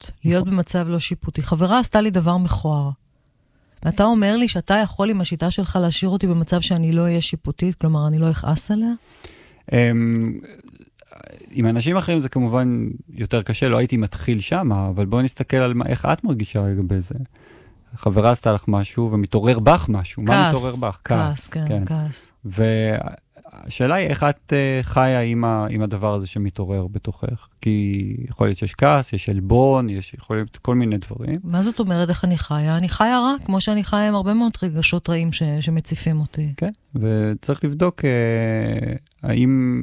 להיות במצב לא שיפוטי. חברה עשתה לי דבר מכוער. ואתה אומר לי שאתה יכול עם השיטה שלך להשאיר אותי במצב שאני לא אהיה שיפוטית, כלומר, אני לא אכעס עליה? עם אנשים אחרים זה כמובן יותר קשה, לא הייתי מתחיל שם, אבל בואי נסתכל על איך את מרגישה לגבי זה. חברה עשתה לך משהו ומתעורר בך משהו. כעס. מה מתעורר בך? כעס, כן, כעס. והשאלה היא איך את חיה עם הדבר הזה שמתעורר בתוכך. כי יכול להיות שיש כעס, יש אלבון, יכול להיות כל מיני דברים. מה זאת אומרת איך אני חיה? אני חיה רע, כמו שאני חיה עם הרבה מאוד רגשות רעים שמציפים אותי. כן, וצריך לבדוק האם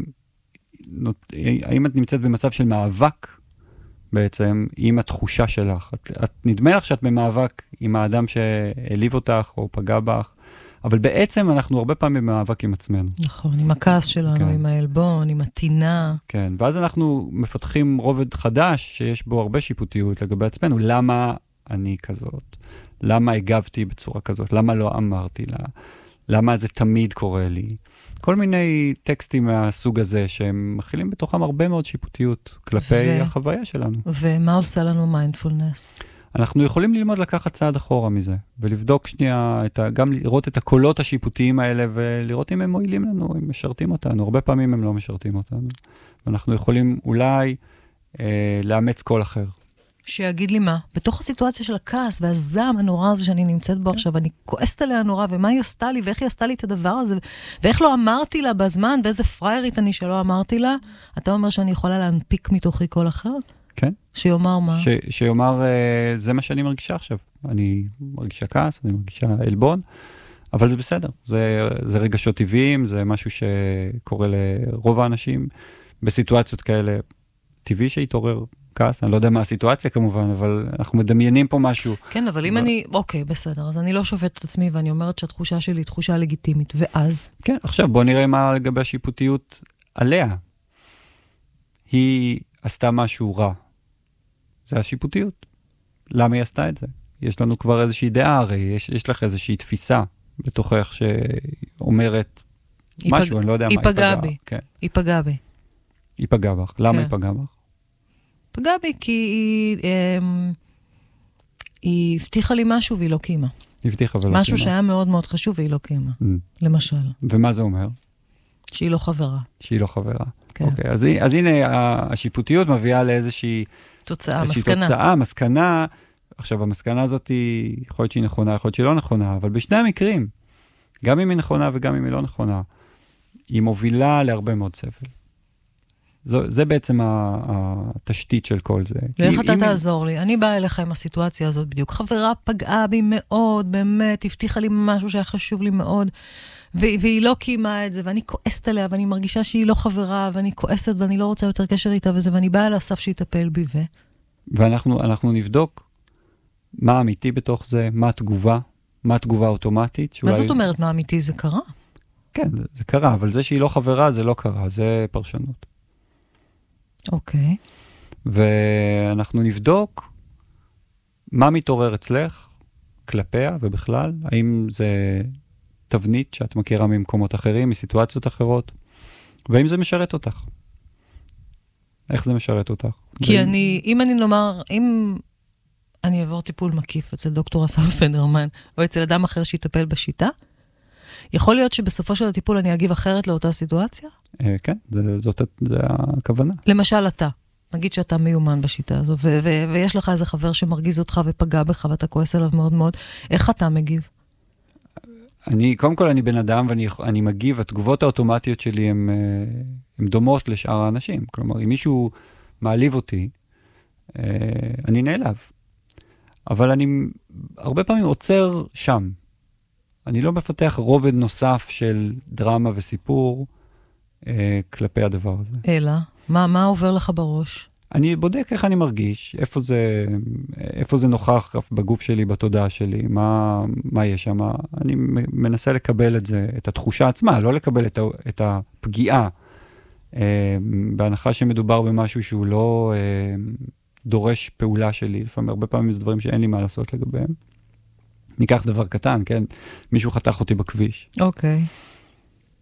את נמצאת במצב של מאבק בעצם עם התחושה שלך. נדמה לך שאת במאבק עם האדם שהעליב אותך או פגע בך, אבל בעצם אנחנו הרבה פעמים במאבק עם עצמנו. נכון, עם הכעס שלנו, כן. עם האלבון, עם הטינה. כן, ואז אנחנו מפתחים רובד חדש שיש בו הרבה שיפוטיות לגבי עצמנו. למה אני כזאת? למה הגבתי בצורה כזאת? למה לא אמרתי לה? למה זה תמיד קורה לי? כל מיני טקסטים מהסוג הזה שהם מכילים בתוכם הרבה מאוד שיפוטיות כלפי החוויה שלנו. ומה עושה לנו מיינדפולנס? אנחנו יכולים ללמוד לקחת צעד אחורה מזה, ולבדוק שנייה, גם לראות את הקולות השיפוטיים האלה, ולראות אם הם מועילים לנו, אם משרתים אותנו. הרבה פעמים הם לא משרתים אותנו. ואנחנו יכולים אולי לאמץ קול אחר. שיגיד לי מה? בתוך הסיטואציה של הכעס והזעם הנורא הזה שאני נמצאת בו עכשיו, אני כועסת עליה נורא, ומה היא עשתה לי, ואיך היא עשתה לי את הדבר הזה, ואיך לא אמרתי לה בזמן, ואיזה פריירית אני שלא אמרתי לה, אתה אומר שאני יכולה להנפיק מתוכי קול אחר? כן. שיאמר מה? שיאמר, זה מה שאני מרגישה עכשיו. אני מרגישה כעס, אני מרגישה אלבון, אבל זה בסדר. זה רגשות טבעיים, זה משהו שקורה לרוב האנשים. בסיטואציות כאלה, טבעי שהתעורר כעס, אני לא יודע מה הסיטואציה כמובן, אבל אנחנו מדמיינים פה משהו. כן, אבל אם אני, אוקיי, בסדר, אז אני לא שופט את עצמי, ואני אומרת שהתחושה שלי היא תחושה לגיטימית, ואז? כן, עכשיו בוא נראה מה לגבי השיפוטיות עליה. היא עשתה משהו רע. זה השיפוטיות. למה היא עשתה את זה? יש לנו כבר איזושהי דעה, הרי יש לך איזושהי תפיסה בתוכך שאומרת משהו, אני לא יודע מה היא פגעה בי. כן. היא פגעה בי. היא פגעה בך. למה היא פגעה בך? פגעה בי כי היא הבטיחה לי משהו והיא לא קיימה. הבטיחה ולא קיימה. משהו שהיה מאוד מאוד חשוב והיא לא קיימה. למשל. ומה זה אומר? שהיא לא חברה. שהיא לא חברה. כן. אוקיי, אז הנה השיפוטיות מביאה לאיזושהי תוצאה, מסקנה. עכשיו, המסקנה הזאת יכול להיות שהיא נכונה, יכול להיות שהיא לא נכונה, אבל בשני המקרים, גם אם היא נכונה וגם אם היא לא נכונה, היא מובילה להרבה מאוד סבל. זה בעצם התשתית של כל זה. ואיך אתה תעזור לי? אני באה אליך עם הסיטואציה הזאת בדיוק. חברה פגעה בי מאוד, באמת, הבטיחה לי משהו שהיה חשוב לי מאוד, והיא לא קיימה את זה, ואני כועסת עליה, ואני מרגישה שהיא לא חברה, ואני כועסת, ואני לא רוצה יותר קשר איתה וזה, ואני באה לאסף שיטפל בי, ואנחנו נבדוק מה אמיתי בתוך זה, מה התגובה האוטומטית. מה זאת אומרת, מה אמיתי? זה קרה? כן, זה קרה, אבל זה שהיא לא חברה, זה לא קרה, זה פרשנות. אוקיי. ואנחנו נבדוק מה מתעורר אצלך, כלפיה ובכלל, האם זה תבנית שאת מכירה ממקומות אחרים, מסיטואציות אחרות, והאם זה משרת אותך. איך זה משרת אותך? כי אם אני אעבור טיפול מקיף אצל דוקטור אסף פדרמן, או אצל אדם אחר שיטפל בשיטה, יכול להיות שבסופו של הטיפול אני אגיב אחרת לאותה סיטואציה? כן, זה הכוונה. למשל אתה, נגיד שאתה מיומן בשיטה הזו, ויש לך איזה חבר שמרגיז אותך ופגע בך, ואתה כועס עליו מאוד מאוד, איך אתה מגיב? קודם כל אני בן אדם ואני מגיב, התגובות האוטומטיות שלי הן דומות לשאר האנשים. כלומר, אם מישהו מעליב אותי, אני נעלב. אבל אני הרבה פעמים עוצר שם. אני לא מפתח רובד נוסף של דרמה וסיפור כלפי הדבר הזה. אלא, מה עובר לך בראש? אני בודק איך אני מרגיש, איפה זה נוכח בגוף שלי, בתודעה שלי, מה יש שם. אני מנסה לקבל את זה, את התחושה עצמה, לא לקבל את הפגיעה, בהנחה שמדובר במשהו שהוא לא דורש פעולה שלי. לפעמים, הרבה פעמים זה דברים שאין לי מה לעשות לגביהם. ניקח דבר קטן, כן? מישהו חתך אותי בכביש. אוקיי.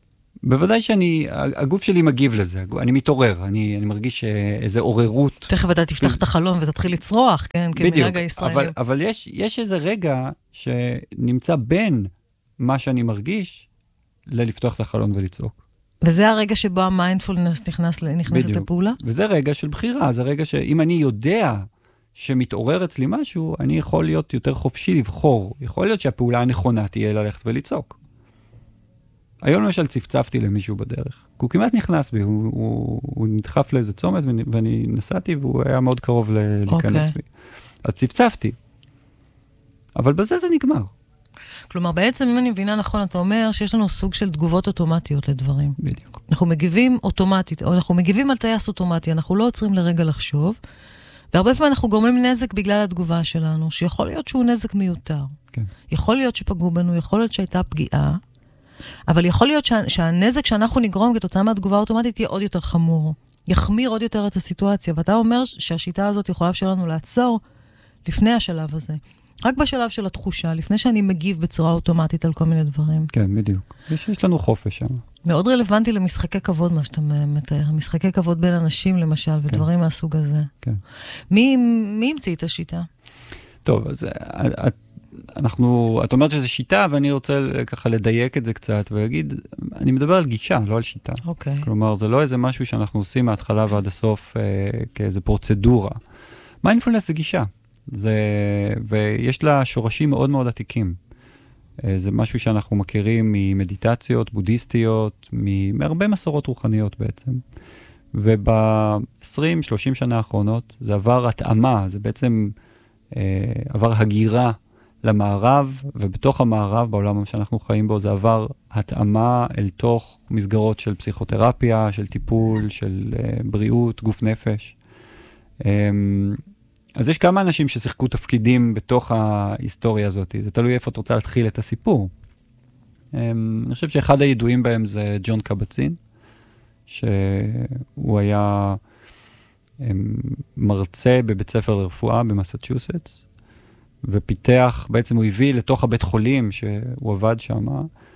בוודאי הגוף שלי מגיב לזה, אני מתעורר, אני מרגיש איזו עוררות. תכף אתה תפתח את החלום ותתחיל לצרוח, כן, כמנהג הישראלים. אבל יש איזה רגע שנמצא בין מה שאני מרגיש, לפתוח את החלון ולצעוק. וזה הרגע שבו המיינדפולנס נכנסת לפעולה? וזה רגע של בחירה, זה רגע שאם אני יודע שמתעורר אצלי משהו, אני יכול להיות יותר חופשי לבחור. יכול להיות שהפעולה הנכונה תהיה ללכת ולצעוק. היום למשל צפצפתי למישהו בדרך. הוא כמעט נכנס בי, הוא נדחף לאיזה צומת, ואני נסעתי, והוא היה מאוד קרוב להיכנס בי. אז צפצפתי. אבל בזה זה נגמר. כלומר, בעצם, אם אני מבינה נכון, אתה אומר שיש לנו סוג של תגובות אוטומטיות לדברים. בדיוק. אנחנו מגיבים אוטומטית, או אנחנו מגיבים על טייס אוטומטי, אנחנו לא עוצרים לרגע לחשוב, והרבה פעמים אנחנו גורמים נזק בגלל התגובה שלנו, שיכול להיות שהוא נזק מיותר. כן. יכול להיות שפגעו בנו, יכול להיות שהייתה פגיעה, אבל יכול להיות שהנזק שאנחנו נגרום כתוצאה מהתגובה האוטומטית יהיה עוד יותר חמור, יחמיר עוד יותר את הסיטואציה, ואתה אומר שהשיטה הזאת יכולה שלנו לעצור לפני השלב הזה. רק בשלב של התחושה, לפני שאני מגיב בצורה אוטומטית על כל מיני דברים. כן, בדיוק. יש לנו חופש שם. מאוד רלוונטי למשחקי כבוד, מה שאתה מתאר. משחקי כבוד בין אנשים, למשל, ודברים מהסוג הזה. כן. מי המציא את השיטה? טוב, אז את אומרת שזו שיטה, ואני רוצה ככה לדייק את זה קצת, ולהגיד, אני מדבר על גישה, לא על שיטה. אוקיי. כלומר, זה לא איזה משהו שאנחנו עושים מההתחלה ועד הסוף, כאיזה פרוצדורה. מיינדפולנס זה גישה. ויש לה שורשים מאוד מאוד עתיקים. זה משהו שאנחנו מכירים ממדיטציות, בודהיסטיות, מהרבה מסורות רוחניות בעצם. וב-20-30 שנה האחרונות זה עבר התאמה, זה בעצם עבר הגירה למערב, ובתוך המערב, בעולם שאנחנו חיים בו, זה עבר התאמה אל תוך מסגרות של פסיכותרפיה, של טיפול, של בריאות, גוף נפש. אז יש כמה אנשים ששיחקו תפקידים בתוך ההיסטוריה הזאת. זה תלוי איפה את רוצה להתחיל את הסיפור. אני חושב שאחד הידועים בהם זה ג'ון קבצין, שהוא היה מרצה בבית ספר לרפואה במסצ'וסטס, ופיתח, בעצם הוא הביא לתוך הבית חולים שהוא עבד שם,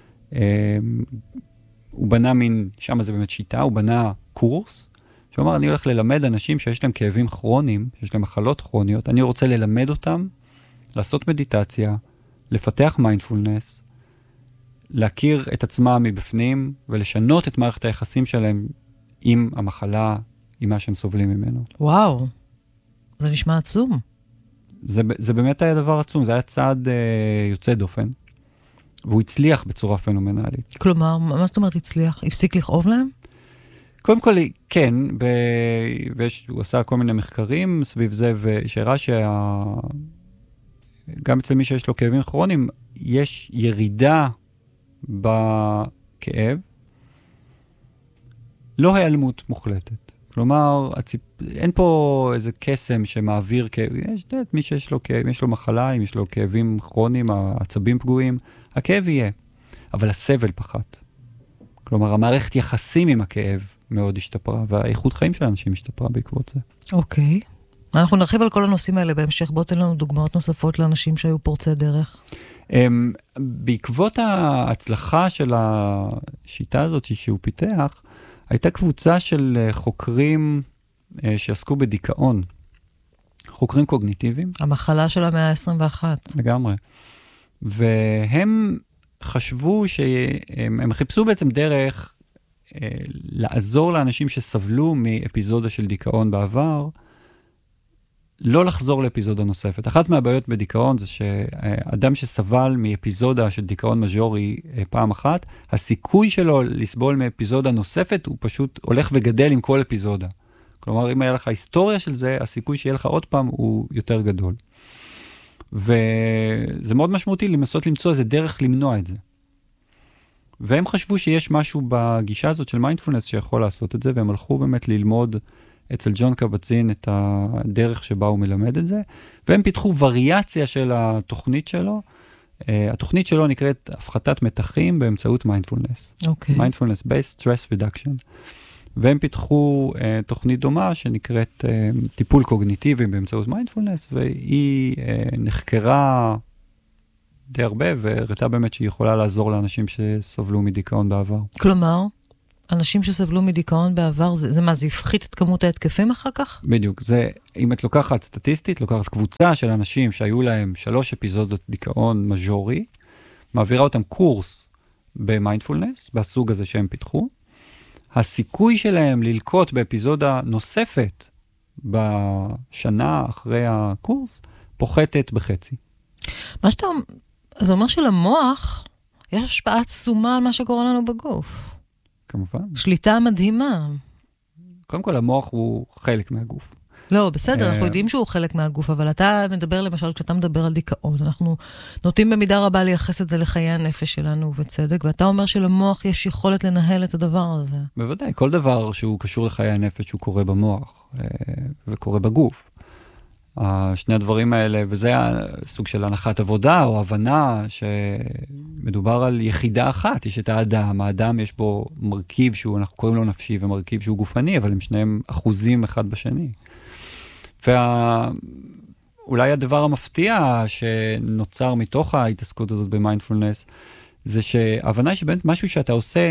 הוא בנה שם זה באמת שיטה, הוא בנה קורס, שאומר, אני הולך ללמד אנשים שיש להם כאבים כרוניים, שיש להם מחלות כרוניות, אני רוצה ללמד אותם, לעשות מדיטציה, לפתח מיינדפולנס, להכיר את עצמם מבפנים, ולשנות את מערכת היחסים שלהם עם המחלה, עם מה שהם סובלים ממנו. וואו, זה נשמע עצום. זה באמת היה דבר עצום, זה היה צעד יוצא דופן, והוא הצליח בצורה פנומנלית. כלומר, מה זאת אומרת הצליח? הפסיק לכאוב להם? קודם כל, כן, הוא עשה כל מיני מחקרים סביב זה, ושהראה גם אצל מי שיש לו כאבים כרוניים, יש ירידה בכאב, לא היעלמות מוחלטת. כלומר, אין פה איזה קסם שמעביר כאב. יש מי שיש לו כאב, יש לו מחלה, אם יש לו כאבים כרוניים, העצבים פגועים, הכאב יהיה. אבל הסבל פחת. כלומר, המערכת יחסים עם הכאב מאוד השתפרה, והאיכות חיים של האנשים השתפרה בעקבות זה. אוקיי. אנחנו נרחיב על כל הנושאים האלה בהמשך. בוא תן לנו דוגמאות נוספות לאנשים שהיו פורצי דרך. בעקבות ההצלחה של השיטה הזאת שהוא פיתח, הייתה קבוצה של חוקרים שעסקו בדיכאון. חוקרים קוגניטיביים. המחלה של המאה ה-21. לגמרי. והם חשבו הם חיפשו בעצם דרך לעזור לאנשים שסבלו מאפיזודה של דיכאון בעבר, לא לחזור לאפיזודה נוספת. אחת מהבעיות בדיכאון זה שאדם שסבל מאפיזודה של דיכאון מז'ורי פעם אחת, הסיכוי שלו לסבול מאפיזודה נוספת הוא פשוט הולך וגדל עם כל אפיזודה. כלומר, אם היה לך היסטוריה של זה, הסיכוי שיהיה לך עוד פעם הוא יותר גדול. וזה מאוד משמעותי לנסות למצוא איזה דרך למנוע את זה. והם חשבו שיש משהו בגישה הזאת של מיינדפולנס שיכול לעשות את זה, והם הלכו באמת ללמוד אצל ג'ון קבצין את הדרך שבה הוא מלמד את זה, והם פיתחו וריאציה של התוכנית שלו. התוכנית שלו נקראת הפחתת מתחים באמצעות מיינדפולנס. אוקיי. Mindfulness Based Stress Reduction. והם פיתחו תוכנית דומה שנקראת טיפול קוגניטיבי באמצעות מיינדפולנס, והיא נחקרה די הרבה, והראתה באמת שהיא יכולה לעזור לאנשים שסובלו מדיכאון בעבר. כלומר, אנשים שסבלו מדיכאון בעבר, זה מה, זה הפחית את כמות ההתקפים אחר כך? בדיוק, זה, אם את לוקחת סטטיסטית, לוקחת קבוצה של אנשים שהיו להם 3 אפיזודות דיכאון מז'ורי, מעבירה אותם קורס במיינדפולנס, בסוג הזה שהם פיתחו, הסיכוי שלהם ללקוט באפיזודה נוספת בשנה אחרי הקורס, פוחתת בחצי. מה שאתה, זה אומר שלמוח יש השפעה עצומה על מה שקורה לנו בגוף. כמובן. שליטה מדהימה. קודם כל, המוח הוא חלק מהגוף. לא, בסדר, אנחנו יודעים שהוא חלק מהגוף, אבל אתה מדבר, למשל, כשאתה מדבר על דיכאון, אנחנו נוטים במידה רבה לייחס את זה לחיי הנפש שלנו, ובצדק, ואתה אומר שלמוח יש יכולת לנהל את הדבר הזה. בוודאי, כל דבר שהוא קשור לחיי הנפש, הוא קורה במוח, וקורה בגוף. שני הדברים האלה, וזה הסוג של הנחת עבודה, או הבנה שמדובר על יחידה אחת, יש את האדם יש בו מרכיב אנחנו קוראים לו נפשי, ומרכיב שהוא גופני, אבל הם שניהם אחוזים אחד בשני. ואולי הדבר המפתיע שנוצר מתוך ההתעסקות הזאת במיינדפולנס, זה שההבנה שבאמת משהו שאתה עושה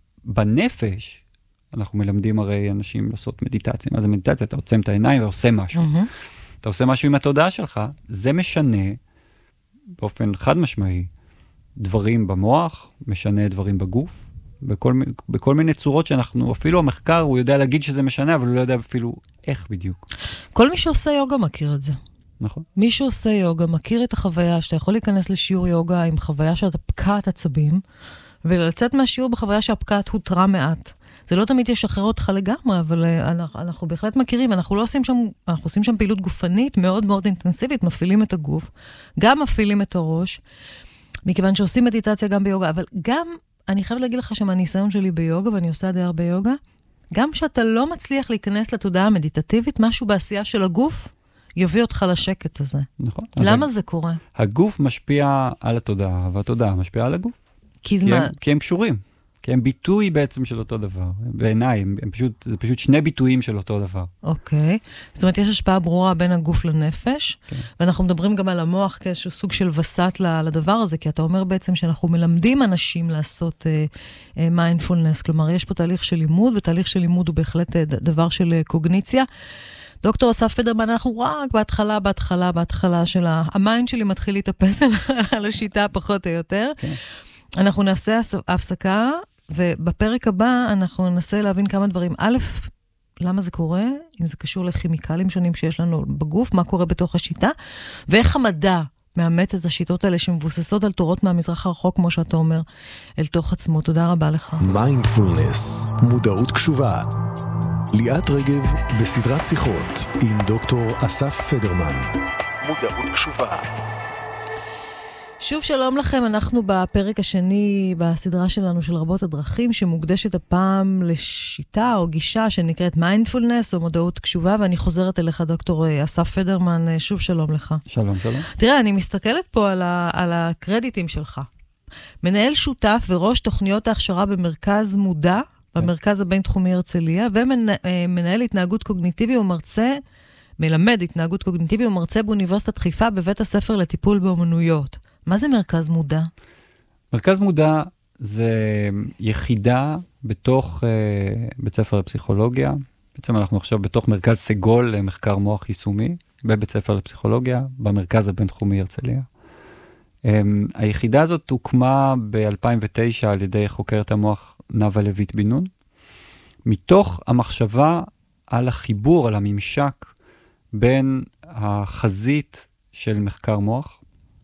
בנפש, אנחנו מלמדים הרי אנשים לעשות מדיטציה. מה זה מדיטציה? אתה עוצם את העיניים ועושה משהו. אתה עושה משהו עם התודעה שלך, זה משנה באופן חד משמעי דברים במוח, משנה דברים בגוף, בכל מיני צורות שאנחנו, אפילו המחקר, הוא יודע להגיד שזה משנה, אבל הוא לא יודע אפילו איך בדיוק. כל מי שעושה יוגה מכיר את זה. נכון. מי שעושה יוגה מכיר את החוויה, שאתה יכול להיכנס לשיעור יוגה עם חוויה שאתה פקעת עצבים, ולצאת מהשיעור בחוויה שהפקעת הותרה מעט. זה לא תמיד ישחרר אותך לגמרי, אבל אנחנו בהחלט מכירים, אנחנו עושים שם פעילות גופנית מאוד מאוד אינטנסיבית, מפעילים את הגוף, גם מפעילים את הראש, מכיוון שעושים מדיטציה גם ביוגה, אבל גם, אני חייבת להגיד לך שמהניסיון שלי ביוגה, ואני עושה די הרבה יוגה, גם שאתה לא מצליח להיכנס לתודעה המדיטטיבית, משהו בעשייה של הגוף, יביא אותך לשקט הזה. נכון. למה זה קורה? הגוף משפיע על התודעה, והתודעה משפיעה על הגוף. כי הם קשורים. כי הם ביטוי בעצם של אותו דבר. בעיניי, זה פשוט שני ביטויים של אותו דבר. אוקיי. זאת אומרת, יש השפעה ברורה בין הגוף לנפש, ואנחנו מדברים גם על המוח כאיזשהו סוג של וסת לדבר הזה, כי אתה אומר בעצם שאנחנו מלמדים אנשים לעשות מיינדפולנס, כלומר, יש פה תהליך של לימוד, ותהליך של לימוד הוא בהחלט דבר של קוגניציה. דוקטור אסף פדרמן, אנחנו רק בהתחלה של המיינד שלי מתחיל להתאפס על השיטה פחות או יותר. אנחנו נעשה הפסקה, ובפרק הבא אנחנו ננסה להבין כמה דברים. א', למה זה קורה? אם זה קשור לכימיקלים שונים שיש לנו בגוף, מה קורה בתוך השיטה, ואיך המדע מאמץ את השיטות האלה שמבוססות על תורות מהמזרח הרחוק, כמו שאתה אומר, אל תוך עצמו. תודה רבה לך. מיינדפולנס, מודעות קשובה. ליאת רגב בסדרת שיחות עם דוקטור אסף פדרמן. מודעות קשובה. שוב שלום לכם, אנחנו בפרק השני בסדרה שלנו של רבות הדרכים, שמוקדשת הפעם לשיטה או גישה שנקראת מיינדפולנס או מודעות קשובה, ואני חוזרת אליך דוקטור אסף פדרמן, שוב שלום לך. שלום, שלום. תראה, אני מסתכלת פה על הקרדיטים שלך. מנהל שותף וראש תוכניות ההכשרה במרכז מודע, במרכז הבינתחומי הרצליה, ומנהל התנהגות קוגניטיבי ומרצה, מלמד התנהגות קוגניטיבי ומרצה באוניברסיטת חיפה בבית הספר לטיפול באמנויות. מה זה מרכז מודע? מרכז מודע זה יחידה בתוך בית ספר לפסיכולוגיה. בעצם אנחנו עכשיו בתוך מרכז סגול למחקר מוח יישומי, בבית ספר לפסיכולוגיה, במרכז הבינתחומי הרצליה. היחידה הזאת הוקמה ב-2009 על ידי חוקרת המוח נאוה לויט בן נון, מתוך המחשבה על החיבור, על הממשק בין החזית של מחקר מוח,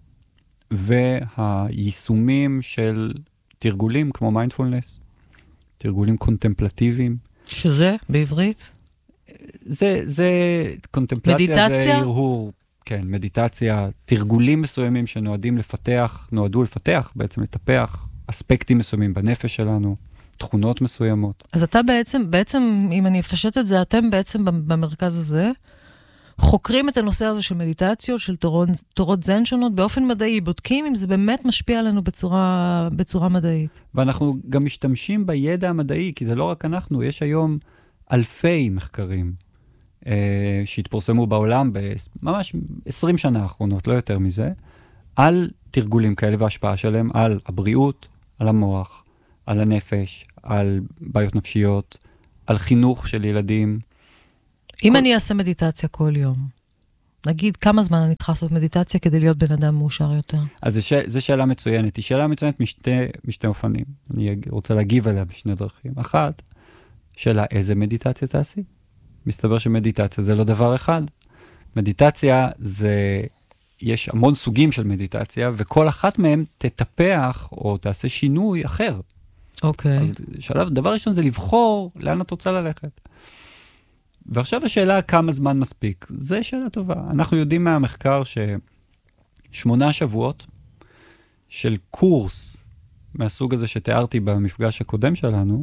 והיישומים של תרגולים כמו מיינדפולנס, תרגולים קונטמפלטיביים. שזה בעברית? זה קונטמפלציה, מדיטציה? זה הרהור, כן, מדיטציה, תרגולים מסוימים נועדו לפתח, בעצם לטפח אספקטים מסוימים בנפש שלנו, תכונות מסוימות. אז אתה בעצם, אם אני אפשט את זה, אתם בעצם במרכז הזה, חוקרים את הנושא הזה של מדיטציות, של תורות זן שונות, באופן מדעי, בודקים אם זה באמת משפיע עלינו בצורה מדעית. ואנחנו גם משתמשים בידע המדעי, כי זה לא רק אנחנו, יש היום אלפי מחקרים שהתפורסמו בעולם בממש 20 שנה האחרונות, לא יותר מזה, על תרגולים כאלה והשפעה שלהם, על הבריאות, על המוח, על הנפש, על בעיות נפשיות, על חינוך של ילדים. אם אני אעשה מדיטציה כל יום, נגיד כמה זמן אני צריכה לעשות מדיטציה כדי להיות בן אדם מאושר יותר? אז זו שאלה מצוינת. היא שאלה מצוינת משתי אופנים. אני רוצה להגיב עליה בשני דרכים. אחת, שאלה איזה מדיטציה תעשי? מסתבר שמדיטציה זה לא דבר אחד. מדיטציה זה, יש המון סוגים של מדיטציה, וכל אחת מהם תטפח או תעשה שינוי אחר. אוקיי. אז דבר ראשון זה לבחור לאן את רוצה ללכת. ועכשיו השאלה כמה זמן מספיק. זו שאלה טובה. אנחנו יודעים מהמחקר ש8 שבועות של קורס מהסוג הזה שתיארתי במפגש הקודם שלנו,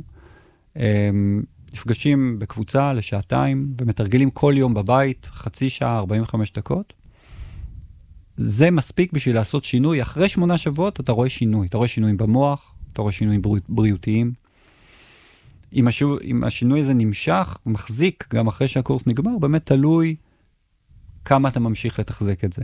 נפגשים בקבוצה לשעתיים ומתרגלים כל יום בבית, חצי שעה, 45 דקות. זה מספיק בשביל לעשות שינוי. אחרי 8 שבועות אתה רואה שינוי. אתה רואה שינויים במוח, אתה רואה שינויים בריאותיים. אם השינוי הזה נמשך, מחזיק גם אחרי שהקורס נגמר, באמת תלוי כמה אתה ממשיך לתחזק את זה.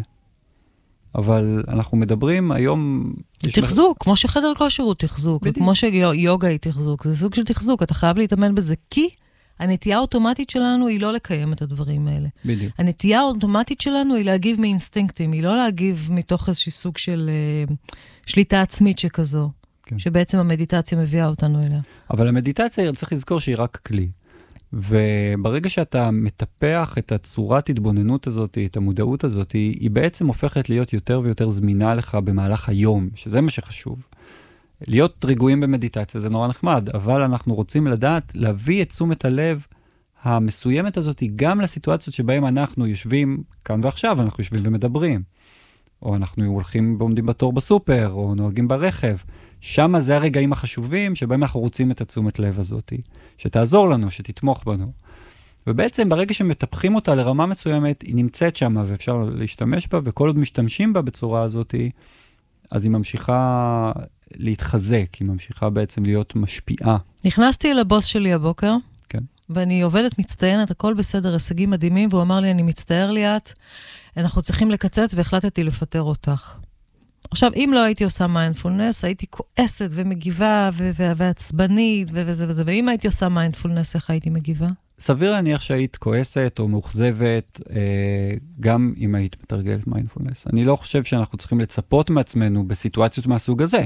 אבל אנחנו מדברים היום... תחזוק, כמו שחדר כושר הוא תחזוק, וכמו שיוגה היא תחזוק, זה סוג של תחזוק, אתה חייב להתאמן בזה, כי הנטייה האוטומטית שלנו היא לא לקיים את הדברים האלה. בדיוק. הנטייה האוטומטית שלנו היא להגיב מאינסטינקטים, היא לא להגיב מתוך איזשהו סוג של שליטה עצמית שכזו. שבעצם המדיטציה מביאה אותנו אליה. אבל המדיטציה, צריך לזכור שהיא רק כלי. וברגע שאתה מטפח את הצורת התבוננות הזאת, את המודעות הזאת, היא בעצם הופכת להיות יותר ויותר זמינה לך במהלך היום, שזה מה שחשוב. להיות רגועים במדיטציה זה נורא נחמד, אבל אנחנו רוצים לדעת, להביא את תשומת הלב המסוימת הזאת, גם לסיטואציות שבהן אנחנו יושבים כאן ועכשיו, אנחנו יושבים ומדברים. או אנחנו הולכים ועומדים בתור בסופר, או נוהגים ברכב. שם זה הרגעים החשובים שבהם אנחנו רוצים את התשומת לב הזאת, שתעזור לנו, שתתמוך בנו. ובעצם ברגע שמטפחים אותה לרמה מסוימת, היא נמצאת שם ואפשר להשתמש בה, וכל עוד משתמשים בה בצורה הזאת, אז היא ממשיכה להתחזק, היא ממשיכה בעצם להיות משפיעה. נכנסתי אל הבוס שלי הבוקר, כן. ואני עובדת מצטיינת, הכל בסדר, הישגים מדהימים, והוא אמר לי, אני מצטער ליאת, אנחנו צריכים לקצץ, והחלטתי לפטר אותך. עכשיו, אם לא הייתי עושה מיינדפולנס, הייתי כועסת ומגיבה ועצבנית וזה וזה, ואם הייתי עושה מיינדפולנס, איך הייתי מגיבה? סביר להניח שהיית כועסת או מאוכזבת, גם אם היית מתרגלת מיינדפולנס. אני לא חושב שאנחנו צריכים לצפות מעצמנו בסיטואציות מהסוג הזה.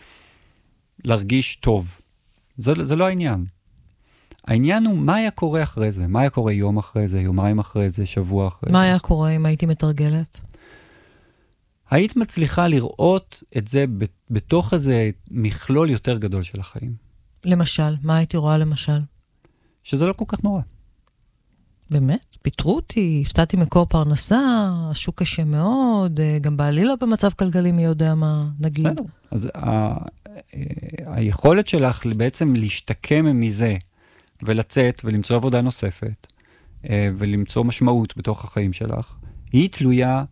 להרגיש טוב. זה לא העניין. העניין הוא מה היה קורה אחרי זה, מה היה קורה יום אחרי זה, יומיים אחרי זה, שבוע אחרי זה. מה היה קורה אם הייתי מתרגלת? היית מצליחה לראות את זה בתוך איזה מכלול יותר גדול של החיים. למשל, מה הייתי רואה למשל? שזה לא כל כך נורא. באמת? פיטרו אותי, הפסדתי מקור פרנסה, השוק קשה מאוד, גם בעלי לא במצב כלכלי מי יודע מה נגיד. בסדר. אז היכולת שלך בעצם להשתקם מזה, ולצאת ולמצוא עבודה נוספת, ולמצוא משמעות בתוך החיים שלך, היא תלויה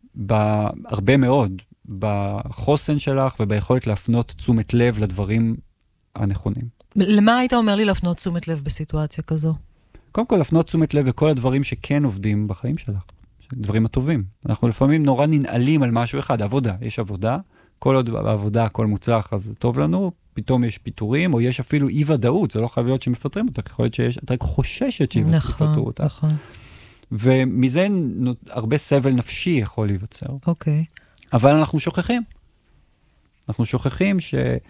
הרבה מאוד בחוסן שלך וביכולת להפנות תשומת לב לדברים הנכונים. למה היית אומר לי להפנות תשומת לב בסיטואציה כזו? קודם כל, להפנות תשומת לב לכל הדברים שכן עובדים בחיים שלך. דברים הטובים. אנחנו לפעמים נורא ננעלים על משהו אחד. עבודה. יש עבודה. כל עוד בעבודה הכל מוצלח, אז טוב לנו. פתאום יש פיטורים, או יש אפילו אי-ודאות. זה לא חייב להיות שמפטרים אותך. יכול להיות שאתה רק חוששת שיפטרו אותך. נכון. ומזה הרבה סבל נפשי יכול להיווצר. אוקיי. אבל אנחנו שוכחים. אנחנו שוכחים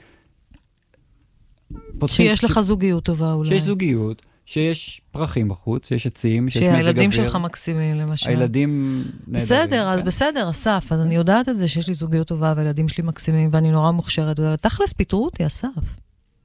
שיש לך זוגיות טובה אולי. שיש זוגיות, שיש פרחים בחוץ, שיש עצים, שיש מזג אוויר. שהילדים שלך מקסימים למשל. הילדים נהדרים. בסדר, אז בסדר, אסף. אז אני יודעת את זה שיש לי זוגיות טובה, והילדים שלי מקסימים, ואני נורא מוכשרת. תכלס פיטרו אותי, אסף.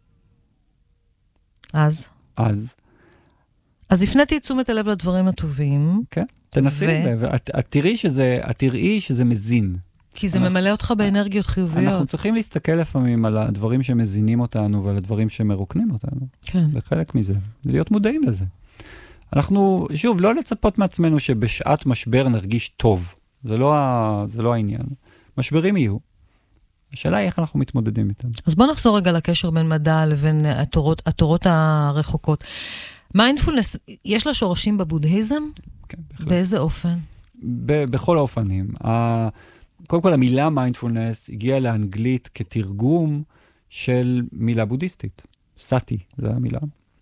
אז הפניתי את תשומת הלב לדברים הטובים. כן, תנסי את זה, ואת תראי שזה מזין. כי זה ממלא אותך באנרגיות חיוביות. אנחנו צריכים להסתכל לפעמים על הדברים שמזינים אותנו, ועל הדברים שמרוקנים אותנו. כן. לחלק מזה. להיות מודעים לזה. אנחנו, שוב, לא לצפות מעצמנו שבשעת משבר נרגיש טוב. זה לא העניין. משברים יהיו. השאלה היא איך אנחנו מתמודדים איתם. אז בוא נחזור רגע לקשר בין מדע לבין התורות הרחוקות. מיינדפולנס, יש לה שורשים בבודהיזם? כן, בהחלט. באיזה אופן? בכל האופנים. קודם כל, המילה מיינדפולנס הגיעה לאנגלית כתרגום של מילה בודהיסטית. סאטי, זו המילה.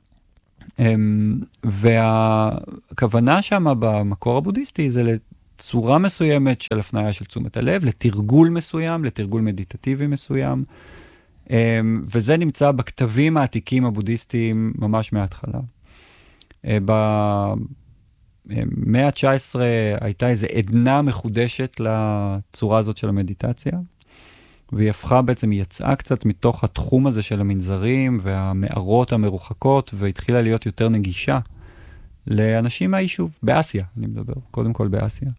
והכוונה שם במקור הבודהיסטי זה לצורה מסוימת של הפניה של תשומת הלב, לתרגול מסוים, לתרגול מדיטטיבי מסוים, וזה נמצא בכתבים העתיקים הבודהיסטיים ממש מההתחלה. במאה ה-19 הייתה איזו עדנה מחודשת לצורה הזאת של המדיטציה, והיא הפכה בעצם, היא יצאה קצת מתוך התחום הזה של המנזרים והמערות המרוחקות, והתחילה להיות יותר נגישה לאנשים מהיישוב, באסיה, אני מדבר, קודם כל באסיה.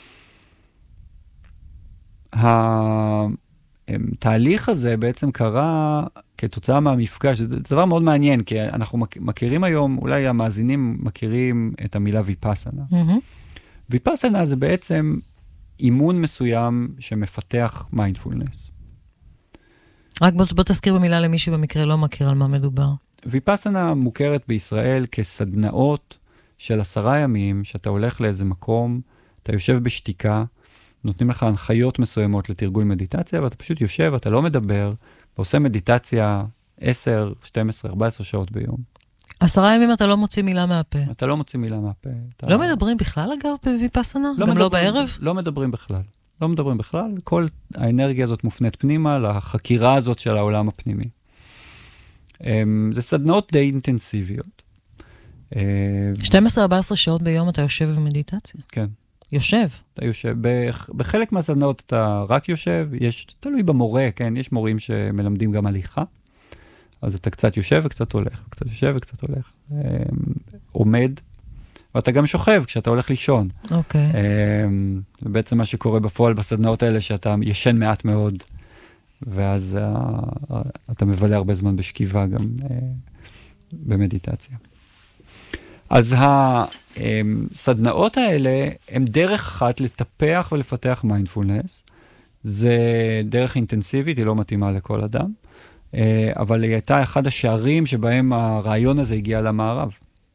התהליך הזה בעצם קרה כתוצאה מהמפגש, זה דבר מאוד מעניין, כי אנחנו מכירים היום, אולי המאזינים מכירים את המילה ויפאסנה. ויפאסנה זה בעצם אימון מסוים שמפתח מיינדפולנס. רק בוא תזכיר במילה למי שבמקרה לא מכיר על מה מדובר. ויפאסנה מוכרת בישראל כסדנאות של 10 ימים, שאתה הולך לאיזה מקום, אתה יושב בשתיקה, נותנים לך הנחיות מסוימות לתרגול מדיטציה, ואתה פשוט יושב, אתה לא מדבר, ועושה מדיטציה 10, 12, 14 שעות ביום. 10 ימים אתה לא מוציא מילה מהפה. אתה לא מוציא מילה מהפה. לא מדברים בכלל, אגב, בויפאסנה? גם לא בערב? לא מדברים בכלל. לא מדברים בכלל. כל האנרגיה הזאת מופנית פנימה לחקירה הזאת של העולם הפנימי. זה סדנאות די אינטנסיביות. 12-14 שעות ביום אתה יושב במדיטציה? כן. יושב? אתה יושב. בחלק מהסדנאות אתה רק יושב, תלוי במורה, כן? יש מורים שמלמדים גם הליכה. אז אתה קצת יושב וקצת הולך, קצת יושב וקצת הולך. עומד, ואתה גם שוכב כשאתה הולך לישון. אוקיי. זה בעצם מה שקורה בפועל בסדנאות האלה, שאתה ישן מעט מאוד, ואז אתה מבלה הרבה זמן בשכיבה גם במדיטציה. אז הסדנאות האלה הן דרך אחת לטפח ולפתח מיינדפולנס. זה דרך אינטנסיבית, היא לא מתאימה לכל אדם. אבל היא הייתה אחד השערים שבהם הרעיון הזה הגיע למערב.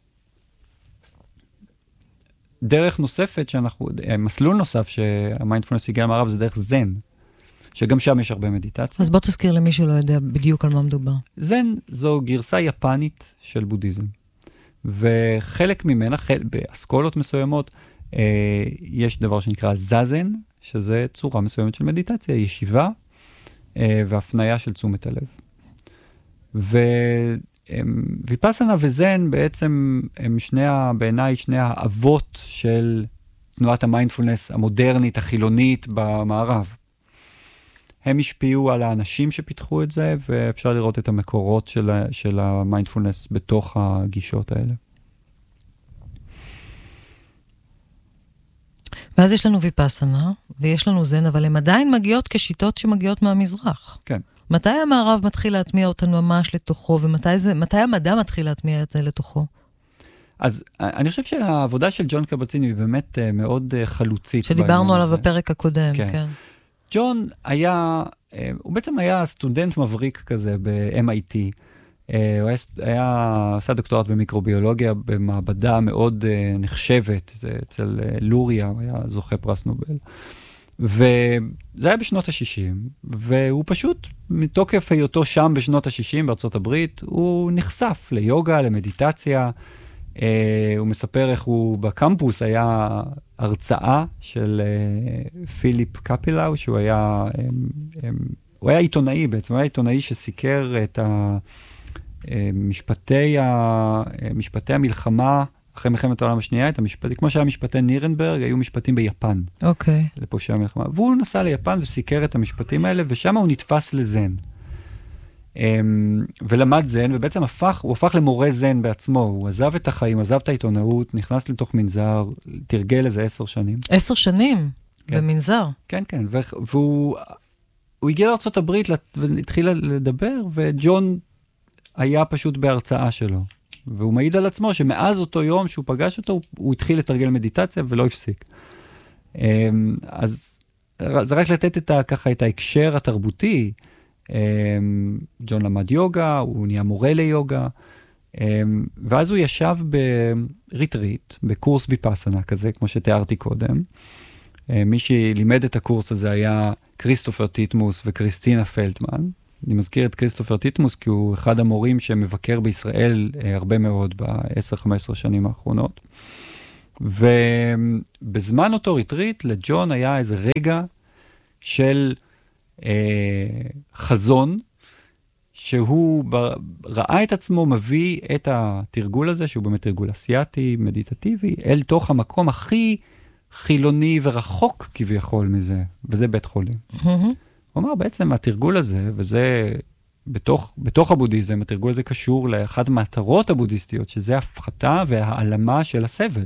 דרך נוספת מסלול נוסף שהמיינדפולנס הגיע למערב זה דרך זן, שגם שם יש הרבה מדיטציה. אז בוא תזכיר למי שלא יודע בדיוק על מה מדובר. זן זו גרסה יפנית של בודהיזם, וחלק ממנה, באסכולות מסוימות, יש דבר שנקרא זזן, שזה צורה מסוימת של מדיטציה, ישיבה, והפניה של תשומת הלב. וויפאסנה וזן בעצם הם בעיניי שני האבות של תנועת המיינדפולנס המודרנית, החילונית במערב. הם השפיעו על האנשים שפיתחו את זה, ואפשר לראות את המקורות של המיינדפולנס בתוך הגישות האלה. ואז יש לנו ויפאסנה, ויש לנו זן, אבל הן עדיין מגיעות כשיטות שמגיעות מהמזרח. כן. מתי המערב מתחיל להטמיע אותנו ממש לתוכו, מתי המדע מתחיל להטמיע את זה לתוכו? אז אני חושב שהעבודה של ג'ון קבציני היא באמת מאוד חלוצית. שדיברנו עליו בפרק הקודם, כן. ג'ון הוא בעצם היה סטודנט מבריק כזה ב-MIT. הוא עשה דוקטורט במיקרוביולוגיה במעבדה מאוד נחשבת, זה אצל לוריה, הוא היה זוכה פרס נובל. וזה היה בשנות ה-60, והוא פשוט, מתוקף היותו שם בשנות ה-60 בארצות הברית, הוא נחשף ליוגה, למדיטציה. הוא מספר איך הוא בקמפוס היה הרצאה של פיליפ קפילאו, שהוא היה עיתונאי בעצם, הוא היה עיתונאי שסיקר את משפטי המלחמה אחרי מלחמת העולם השנייה, כמו שהיה משפטי נירנברג, היו משפטים ביפן. אוקיי. לפושעי המלחמה. והוא נסע ליפן וסיקר את המשפטים האלה, ושם הוא נתפס לזן. ולמד זן, ובעצם הוא הפך למורה זן בעצמו. הוא עזב את החיים, עזב את העיתונאות, נכנס לתוך מנזר, תרגל איזה 10 שנים. 10 שנים? כן. במנזר? כן, כן. והוא הגיע לארצות הברית והתחיל לדבר, וג'ון היה פשוט בהרצאה שלו. והוא מעיד על עצמו שמאז אותו יום שהוא פגש אותו, הוא התחיל לתרגל מדיטציה ולא הפסיק. אז זה רק לתת ככה את ההקשר התרבותי. ג'ון למד יוגה, הוא נהיה מורה ליוגה, ואז הוא ישב בריטריט, בקורס ויפאסנה כזה, כמו שתיארתי קודם. מי שלימד את הקורס הזה היה כריסטופר טיטמוס וקריסטינה פלטמן, אני מזכיר את כריסטופר טיטמוס, כי הוא אחד המורים שמבקר בישראל הרבה מאוד ב-10-15 שנים האחרונות. ובזמן אותו ריטריט, לג'ון היה איזה רגע של חזון, שהוא ראה את עצמו מביא את התרגול הזה, שהוא באמת תרגול אסיאטי, מדיטטיבי, אל תוך המקום הכי חילוני ורחוק כביכול מזה, וזה בית חולים. הוא אמר, בעצם התרגול הזה, וזה בתוך הבודהיזם, התרגול הזה קשור לאחת מהמטרות הבודהיסטיות, שזה הפחתה והעלמה של הסבל.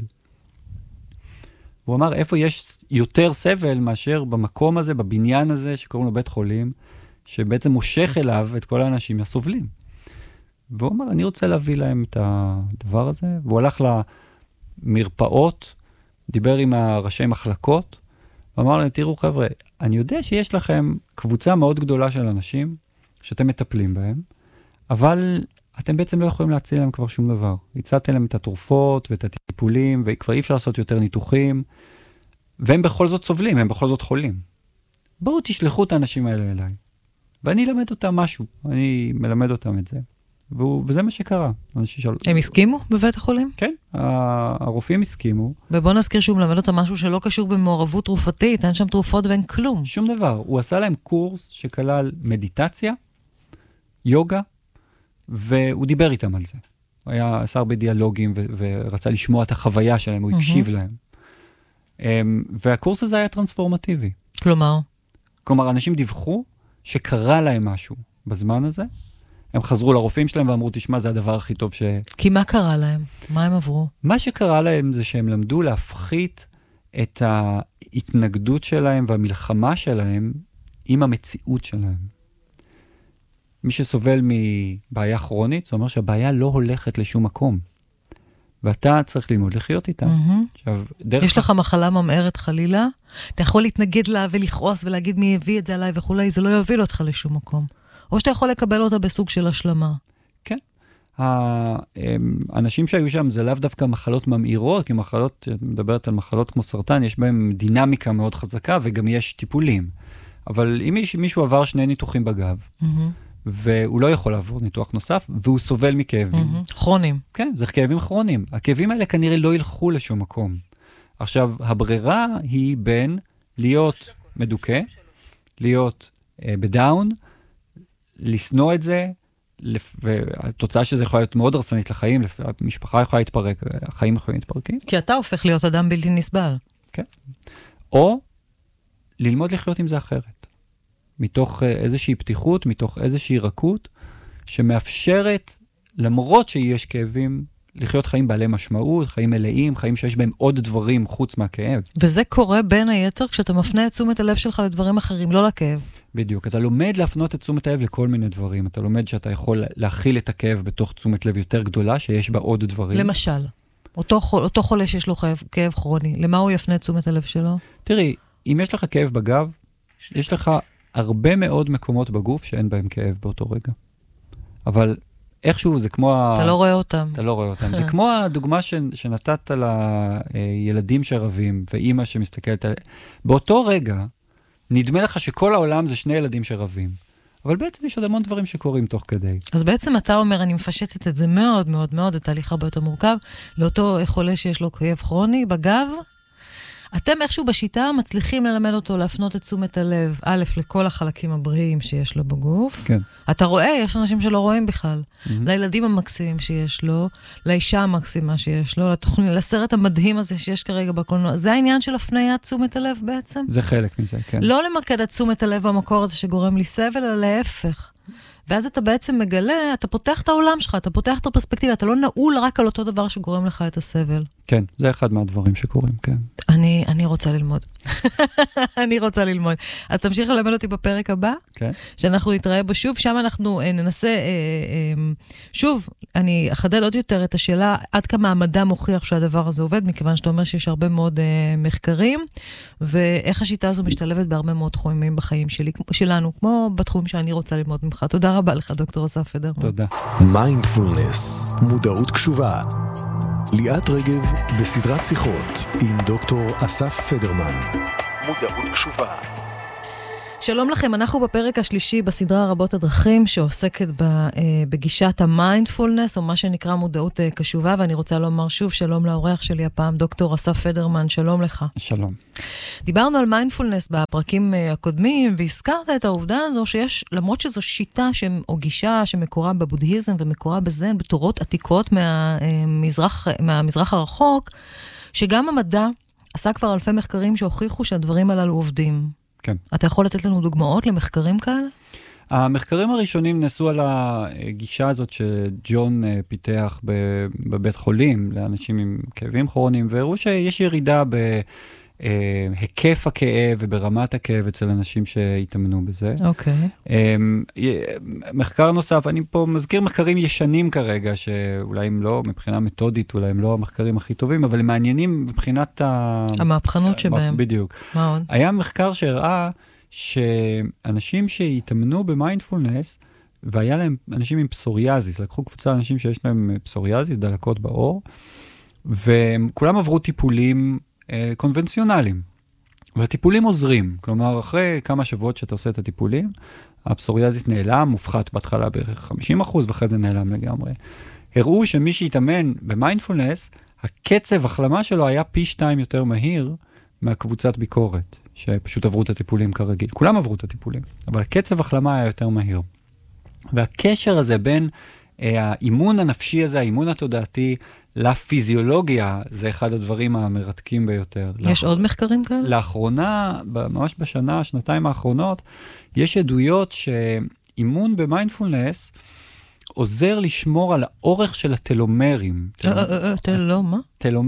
הוא אמר, איפה יש יותר סבל מאשר במקום הזה, בבניין הזה, שקוראים לו בית חולים, שבעצם מושך אליו את כל האנשים הסובלים. והוא אמר, אני רוצה להביא להם את הדבר הזה, והוא הלך למרפאות, דיבר עם הראשי מחלקות, ואמר להם, תראו חבר'ה, אני יודע שיש לכם קבוצה מאוד גדולה של אנשים, שאתם מטפלים בהם, אבל אתם בעצם לא יכולים להציל להם כבר שום דבר. הצעתם להם את התרופות ואת הטיפולים, וכבר אי אפשר לעשות יותר ניתוחים, והם בכל זאת סובלים, הם בכל זאת חולים. בואו תשלחו את האנשים האלה אליי. ואני אלמד אותם משהו, אני מלמד אותם את זה. וזה מה שקרה. הם הסכימו בבית החולים? כן, הרופאים הסכימו. ובוא נזכיר שהוא מלמד אותם משהו שלא קשור במעורבות תרופתית, אין שם תרופות ואין כלום. שום דבר. הוא עשה להם קורס שכלל מדיטציה, יוגה, והוא דיבר איתם על זה. הוא עשה הרבה דיאלוגים ורצה לשמוע את החוויה שלהם, הוא הקשיב להם. והקורס הזה היה טרנספורמטיבי. כלומר, אנשים דיווחו שקרה להם משהו בזמן הזה, הם חזרו לרופאים שלהם ואמרו, תשמע, זה הדבר הכי טוב כי מה קרה להם? מה הם עברו? מה שקרה להם זה שהם למדו להפחית את ההתנגדות שלהם והמלחמה שלהם עם המציאות שלהם. מי שסובל מבעיה כרונית, זה אומר שהבעיה לא הולכת לשום מקום. ואתה צריך ללמוד לחיות איתה. עכשיו, יש לך מחלה ממארת חלילה, אתה יכול להתנגד לה ולכעוס ולהגיד מי הביא את זה עליי וכולי, זה לא יוביל אותך לשום מקום. או שאתה יכול לקבל אותה בסוג של השלמה. כן. האנשים שהיו שם זה לאו דווקא מחלות ממאירות, כי מחלות, את מדברת על מחלות כמו סרטן, יש בהם דינמיקה מאוד חזקה וגם יש טיפולים. אבל אם מישהו עבר 2 ניתוחים בגב, והוא לא יכול לעבור ניתוח נוסף, והוא סובל מכאבים. כרוניים. כן, זה כאבים כרוניים. הכאבים האלה כנראה לא ילכו לשום מקום. עכשיו, הברירה היא בין להיות מדוכא, להיות בדאון, לסנוע את זה, והתוצאה שזה יכולה להיות מאוד הרסנית לחיים, המשפחה יכולה להתפרק, החיים יכולים להתפרקים. כי אתה הופך להיות אדם בלתי נסבל. כן. או ללמוד לחיות עם זה אחרת. מתוך איזושהי פתיחות, מתוך איזושהי רכות, שמאפשרת, למרות שיש כאבים, לחיות חיים בעלי משמעות, חיים מלאים, חיים שיש בהם עוד דברים חוץ מהכאב. וזה קורה בין היתר כשאתה מפנה את תשומת הלב שלך לדברים אחרים, לא לכאב. בדיוק, אתה לומד להפנות את תשומת הלב לכל מיני דברים, אתה לומד שאתה יכול להכיל את הכאב בתוך תשומת לב יותר גדולה, שיש בה עוד דברים. למשל, אותו חולה שיש לו כאב כרוני, למה הוא יפנה את תשומת הלב שלו? תראי, אם יש לך כאב בגב, יש לך הרבה מאוד מקומות בגוף שאין בהם כאב באותו רגע. אבל איכשהו זה כמו... אתה לא רואה אותם. אתה לא רואה אותם. זה כמו הדוגמה שנתת לילדים שרבים, ואימא שמסתכלת על... באותו רגע, נדמה לך שכל העולם זה 2 ילדים שרבים. אבל בעצם יש עוד המון דברים שקורים תוך כדי. אז בעצם אתה אומר, אני מפשטת את זה מאוד מאוד מאוד, זה תהליך הרבה יותר מורכב, לאותו חולה שיש לו כאב כרוני בגב, אתם איכשהו בשיטה מצליחים ללמד אותו להפנות את תשומת הלב, א', לכל החלקים הבריאים שיש לו בגוף. כן. אתה רואה, יש אנשים שלא רואים בכלל. לילדים המקסימים שיש לו, לאישה המקסימה שיש לו, לסרט המדהים הזה שיש כרגע בקולנוע. זה העניין של הפניית תשומת הלב בעצם? זה חלק מזה, כן. לא למקד את תשומת הלב במקור הזה שגורם לי סבל, אלא להפך. ואז אתה בעצם מגלה, אתה פותח את העולם שלך, אתה פותח את הפרספקטיבה, אתה לא נעול רק על אותו דבר שגורם לך את הסבל. כן, זה אחד מהדברים שקורים, כן. אני רוצה ללמוד. אני רוצה ללמוד. אז תמשיך ללמד אותי בפרק הבא, כן. שאנחנו נתראה בו שוב, שם אנחנו ננסה, שוב, אני אחדד עוד יותר את השאלה, עד כמה המדע מוכיח שהדבר הזה עובד, מכיוון שאתה אומר שיש הרבה מאוד מחקרים, ואיך השיטה הזו משתלבת בהרבה מאוד תחומים בחיים שלנו, כמו בתחום שאני רוצה ללמוד ממך. תודה רבה לך, דוקטור אסף פדרמן. תודה. מיינדפולנס, מודעות קשובה. ליאת רגב בסדרת שיחות עם דוקטור אסף פדרמן. מודעות קשובה. שלום לכם, אנחנו בפרק השלישי בסדרה רבות הדרכים שעוסקת בגישת המיינדפולנס, או מה שנקרא מודעות קשובה, ואני רוצה לומר שוב שלום לאורח שלי הפעם, דוקטור אסף פדרמן, שלום לך. שלום. דיברנו על מיינדפולנס בפרקים הקודמים, והזכרת את העובדה הזו שיש, למרות שזו שיטה או גישה שמקורה בבודהיזם ומקורה בזן, בתורות עתיקות מהמזרח הרחוק, שגם המדע עשה כבר אלפי מחקרים שהוכיחו שהדברים הללו עובדים. כן. אתה יכול לתת לנו דוגמאות למחקרים כאלה? המחקרים הראשונים נעשו על הגישה הזאת שג'ון פיתח בבית חולים לאנשים עם כאבים כרוניים, והראו שיש ירידה בהיקף הכאב וברמת הכאב אצל אנשים שהתאמנו בזה. אוקיי. מחקר נוסף, אני פה מזכיר מחקרים ישנים כרגע, שאולי הם לא, מבחינה מתודית, אולי הם לא המחקרים הכי טובים, אבל הם מעניינים מבחינת המהפכנות שבהם. בדיוק. מה עוד? היה מחקר שהראה שאנשים שהתאמנו במיינדפולנס, והיה להם אנשים עם פסוריאזיס, לקחו קבוצה אנשים שיש להם פסוריאזיס, דלקות בעור, וכולם עברו טיפולים קונבנציונליים. והטיפולים עוזרים, כלומר, אחרי כמה שבועות שאתה עושה את הטיפולים, הפסוריאזיס נעלם, מופחת בהתחלה בערך 50%, ואחרי זה נעלם לגמרי. הראו שמי שהתאמן במיינדפולנס, הקצב החלמה שלו היה פי 2 יותר מהיר מהקבוצת ביקורת, שפשוט עברו את הטיפולים כרגיל. כולם עברו את הטיפולים, אבל הקצב החלמה היה יותר מהיר. והקשר הזה בין האימון הנפשי הזה, האימון התודעתי, לפיזיולוגיה, זה אחד הדברים המרתקים ביותר. יש עוד מחקרים כאלה? לאחרונה, ממש בשנה, שנתיים האחרונות, יש עדויות שאימון במיינדפולנס עוזר לשמור על האורך של הטלומרים. מה?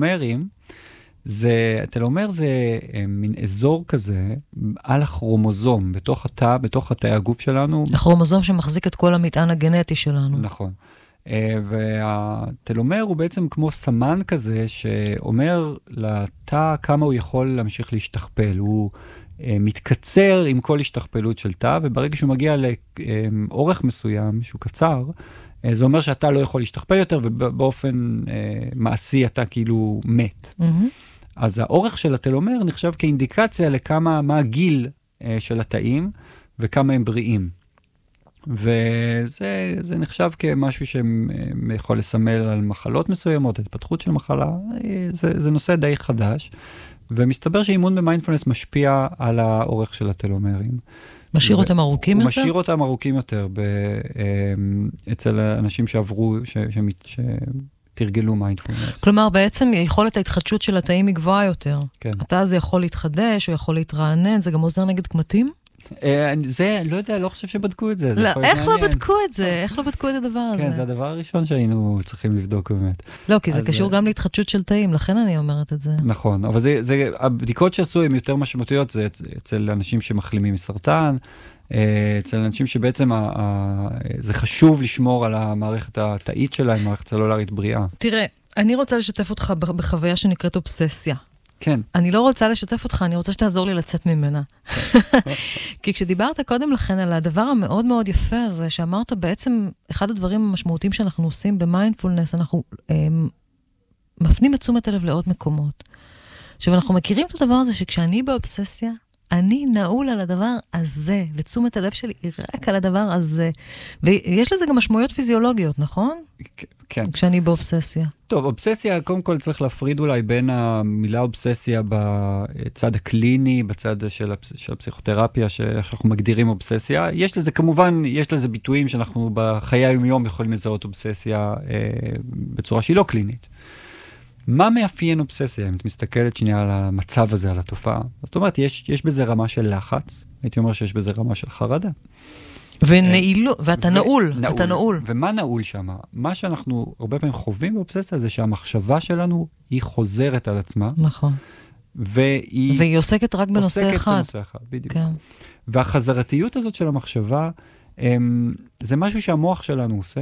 טלומר זה מין אזור כזה על הכרומוזום, בתוך התאי הגוף שלנו. הכרומוזום שמחזיק את כל המטען הגנטי שלנו. נכון. והטלומר הוא בעצם כמו סמן כזה שאומר לתא כמה הוא יכול להמשיך להשתכפל. הוא מתקצר עם כל השתכפלות של תא, וברגע שהוא מגיע לאורך מסוים שהוא קצר, זה אומר שאתה לא יכול להשתכפל יותר, ובאופן מעשי אתה כאילו מת. אז האורך של הטלומר נחשב כאינדיקציה מה הגיל של התאים, וכמה הם בריאים. וזה נחשב כמשהו שיכול לסמל על מחלות מסוימות, התפתחות של מחלה. זה נושא די חדש, ומסתבר שאימון במיינדפולנס משפיע על האורך של הטלומרים. משאיר אותם ארוכים יותר? הוא משאיר אותם ארוכים יותר אצל אנשים שעברו, שתרגלו מיינדפולנס. כלומר, בעצם יכולת ההתחדשות של התאים היא גבוהה יותר. כן. אתה זה יכול להתחדש, או יכול להתרענן, זה גם עוזר נגד קמטים? זה, לא יודע, לא חושב שבדקו את זה. איך לא בדקו את זה? איך לא בדקו את הדבר הזה? כן, זה הדבר הראשון שהיינו צריכים לבדוק באמת. לא, כי זה קשור גם להתחדשות של תאים, לכן אני אומרת את זה. נכון, אבל הבדיקות שעשו הן יותר משמעותיות, זה אצל אנשים שמחלימים מסרטן, אצל אנשים שבעצם זה חשוב לשמור על המערכת התאית שלהם, מערכת סלולרית בריאה. תראה, אני רוצה לשתף אותך בחוויה שנקראת אובססיה. כן. אני לא רוצה לשתף אותך, אני רוצה שתעזור לי לצאת ממנה. כי כשדיברת קודם לכן על הדבר המאוד מאוד יפה הזה, שאמרת בעצם, אחד הדברים המשמעותיים שאנחנו עושים במיינדפולנס, אנחנו מפנים את תשומת הלב לעוד מקומות. עכשיו, אנחנו מכירים את הדבר הזה שכשאני באובססיה, אני נעול על הדבר הזה, ותשומת הלב שלי היא רק על הדבר הזה. ויש לזה גם משמעויות פיזיולוגיות, נכון? כן. כשאני באובססיה. טוב, אובססיה, קודם כל צריך להפריד אולי בין המילה אובססיה בצד הקליני, בצד של הפסיכותרפיה, שאנחנו מגדירים אובססיה. יש לזה, כמובן, יש לזה ביטויים שאנחנו בחיי היום יכולים לזהות אובססיה בצורה שהיא לא קלינית. מה מאפיין אובססיה? אם את מסתכלת שנייה על המצב הזה, על התופעה. זאת אומרת, יש בזה רמה של לחץ, הייתי אומר שיש בזה רמה של חרדה. ואתה נעול, אתה נעול. ומה נעול שם? מה שאנחנו הרבה פעמים חווים באובססיה זה שהמחשבה שלנו היא חוזרת על עצמה. נכון. והיא עוסקת רק בנושא אחד. עוסקת בנושא אחד, בדיוק. כן. והחזרתיות הזאת של המחשבה, זה משהו שהמוח שלנו עושה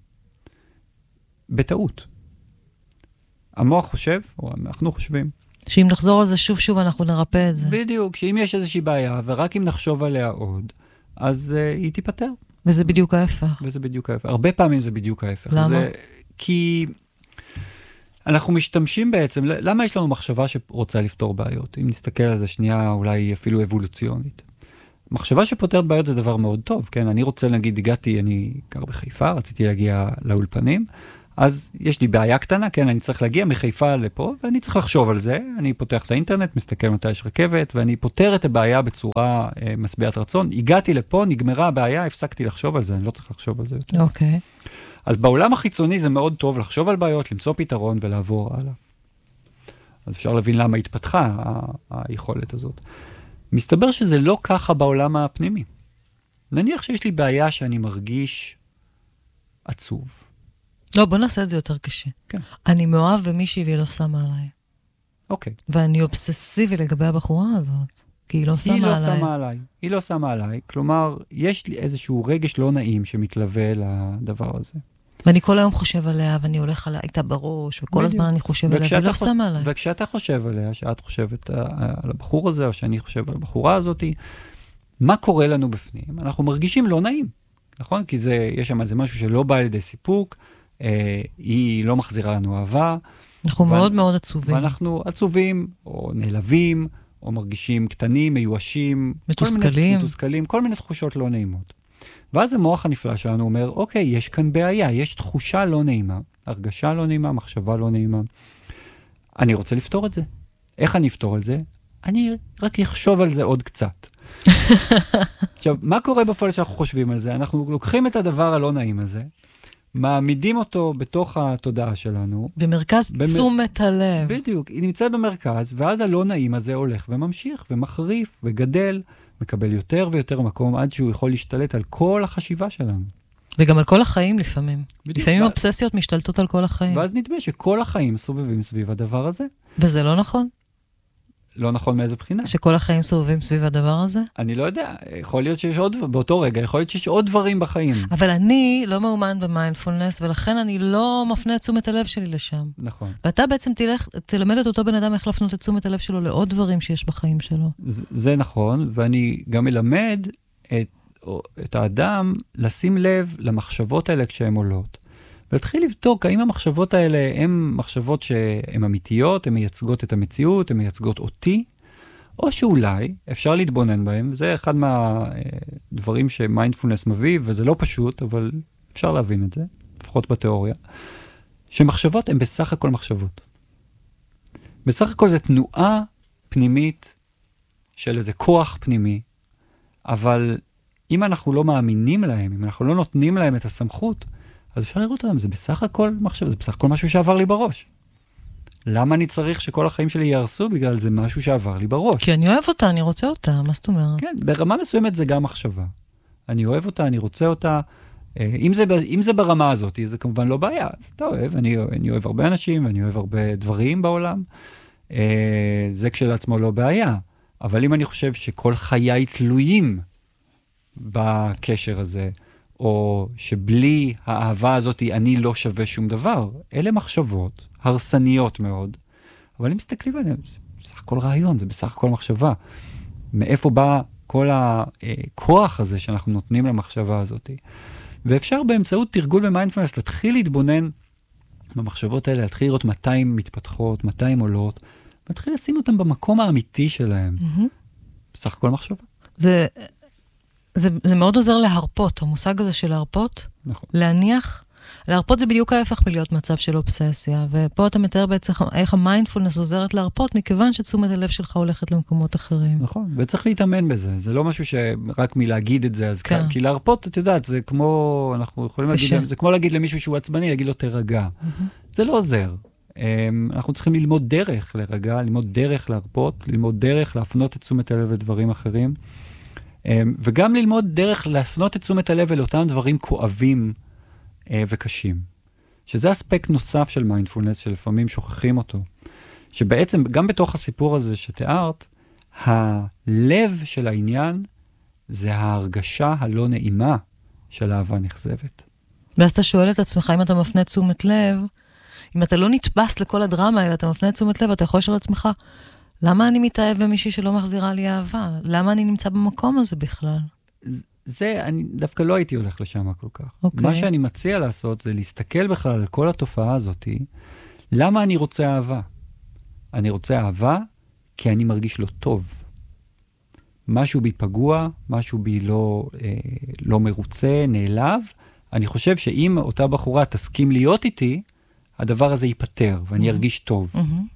בטעות. המוח חושב, או אנחנו חושבים. שאם נחזור על זה שוב, אנחנו נרפא את זה. בדיוק, שאם יש איזושהי בעיה, ורק אם נחשוב עליה עוד, אז היא תיפטר. וזה בדיוק ההפך. הרבה פעמים זה בדיוק ההפך. למה? כי אנחנו משתמשים בעצם, למה יש לנו מחשבה שרוצה לפתור בעיות? אם נסתכל על זה שנייה, אולי אפילו אבולוציונית. מחשבה שפותרת בעיות זה דבר מאוד טוב, כן? אני רוצה להגיד, אני גר בחיפה, רציתי להגיע לאולפנים, אז יש לי בעיה קטנה, כן? אני צריך להגיע מחיפה לפה, ואני צריך לחשוב על זה. אני פותח את האינטרנט, מסתכל מתי יש רכבת, ואני פותר את הבעיה בצורה משביעת רצון. הגעתי לפה, נגמרה הבעיה, הפסקתי לחשוב על זה, אני לא צריך לחשוב על זה יותר. אוקיי. אז בעולם החיצוני זה מאוד טוב לחשוב על בעיות, למצוא פתרון ולעבור הלאה. אז אפשר להבין למה התפתחה היכולת הזאת. מסתבר שזה לא ככה בעולם הפנימי. נניח שיש לי בעיה שאני מרגיש עצוב. לא, בוא נעשה את זה יותר קשה. כן. אני מאוהב במישהי והיא לא שמה עליי. אוקיי. ואני אובססיבי לגבי הבחורה הזאת, כי היא לא שמה עליי. היא לא שמה עליי. כלומר, יש לי איזשהו רגש לא נעים שמתלווה לדבר הזה. ואני כל היום חושב עליה, ואני הולך עליה איתה בראש, וכל הזמן אני חושב עליה, והיא לא שמה עליי. וכשאתה חושב עליה, שאת חושבת על הבחור הזה, או שאני חושב על הבחורה הזאת, מה קורה לנו בפנים? אנחנו מרגישים לא נעים, נכון? כי יש שם איזה משהו שלא בא לידי סיפוק, היא לא מחזירה לנו אהבה. אנחנו מאוד מאוד עצובים. ואנחנו עצובים, או נעלבים, או מרגישים קטנים, מיואשים. מתוסכלים, כל מיני תחושות לא נעימות. ואז המוח הנפלא שלנו אומר, אוקיי, יש כאן בעיה, יש תחושה לא נעימה, הרגשה לא נעימה, מחשבה לא נעימה. אני רוצה לפתור את זה. איך אני אפתור את זה? אני רק אחשוב על זה עוד קצת. עכשיו, מה קורה בפועל שאנחנו חושבים על זה? אנחנו לוקחים את הדבר הלא נעים הזה, מעמידים אותו בתוך התודעה שלנו. במרכז תשומת הלב. בדיוק, היא נמצאת במרכז, ואז הלא נעים הזה הולך וממשיך ומחריף וגדל, מקבל יותר ויותר מקום עד שהוא יכול להשתלט על כל החשיבה שלנו. וגם על כל החיים לפעמים. לפעמים אובססיות משתלטות על כל החיים. ואז נדמה שכל החיים סובבים סביב הדבר הזה. וזה לא נכון? לא נכון מאיזה בחינה. שכל החיים סובבים סביב הדבר הזה? אני לא יודע, יכול להיות שיש באותו רגע, יכול להיות שיש עוד דברים בחיים. אבל אני לא מאומן במיינדפולנס, ולכן אני לא מפנה את תשומת הלב שלי לשם. נכון. ואתה בעצם תלמד את אותו בן אדם איך להפנות את תשומת הלב שלו לעוד דברים שיש בחיים שלו. זה נכון, ואני גם מלמד את האדם לשים לב למחשבות האלה כשהן עולות. ולהתחיל לבדוק האם המחשבות האלה הן מחשבות שהן אמיתיות, הן מייצגות את המציאות, הן מייצגות אותי, או שאולי אפשר להתבונן בהם. זה אחד מהדברים שמיינדפולנס מביא, וזה לא פשוט, אבל אפשר להבין את זה, לפחות בתיאוריה, שמחשבות הן בסך הכל מחשבות. בסך הכל זה תנועה פנימית של איזה כוח פנימי, אבל אם אנחנו לא מאמינים להם, אם אנחנו לא נותנים להם את הסמכות, אז אפשר לראות אותם, זה בסך הכל מחשב, זה בסך הכל משהו שעבר לי בראש. למה אני צריך שכל החיים שלי יהרסו? בגלל זה משהו שעבר לי בראש. כי אני אוהב אותה, אני רוצה אותה, מה זאת אומרת? כן, ברמה מסוימת זה גם מחשבה. אני אוהב אותה, אני רוצה אותה. אם זה ברמה הזאת, זה כמובן לא בעיה. אתה אוהב, אני אוהב הרבה אנשים, ואני אוהב הרבה דברים בעולם. זה כשלעצמו לא בעיה. אבל אם אני חושב שכל חיי תלויים בקשר הזה, או שבלי האהבה הזאת אני לא שווה שום דבר. אלה מחשבות, הרסניות מאוד, אבל אם מסתכלים עליהם, זה בסך הכל רעיון, זה בסך הכל מחשבה. מאיפה בא כל הכוח הזה שאנחנו נותנים למחשבה הזאת? ואפשר באמצעות תרגול במיינדפולנס להתחיל להתבונן במחשבות האלה, להתחיל לראות מתי הן מתפתחות, מתי הן עולות, ולהתחיל לשים אותן במקום האמיתי שלהם. בסך הכל מחשבה. זה מאוד עוזר להרפות, המושג הזה של להרפות, נכון. להניח. להרפות זה בדיוק ההפך מלהיות מצב של אובססיה, ופה אתה מתאר בעצם איך המיינדפולנס עוזרת להרפות, מכיוון שתשומת הלב שלך הולכת למקומות אחרים. נכון, וצריך להתאמן בזה, זה לא משהו שרק מלהגיד את זה, אז כן. כי להרפות, את יודעת, זה כמו, אנחנו יכולים להגיד, זה כמו להגיד למישהו שהוא עצבני, להגיד לו תרגע. זה לא עוזר. אנחנו צריכים ללמוד דרך לרגע, ללמוד דרך להרפות, ללמוד דרך להפנות את תשומת הלב לדברים אחרים, וגם ללמוד דרך להפנות את תשומת הלב לאותם דברים כואבים וקשים. שזה אספקט נוסף של מיינדפולנס, שלפעמים שוכחים אותו. שבעצם, גם בתוך הסיפור הזה שתיארת, הלב של העניין זה ההרגשה הלא נעימה של אהבה נכזבת. ואז אתה שואל את עצמך, אם אתה מפנה תשומת לב, אם אתה לא נתפס לכל הדרמה, אלא אתה מפנה תשומת לב, אתה יכול לשאול לעצמך, למה אני מתאהב במישהי שלא מחזירה לי אהבה? למה אני נמצא במקום הזה בכלל? אני דווקא לא הייתי הולך לשם כל כך. מה שאני מציע לעשות זה להסתכל בכלל על כל התופעה הזאת. למה אני רוצה אהבה? אני רוצה אהבה כי אני מרגיש לא טוב. משהו בי פגוע, משהו בי לא מרוצה, נעלב, אני חושב שאם אותה בחורה תסכים להיות איתי, הדבר הזה ייפטר, ואני ארגיש טוב.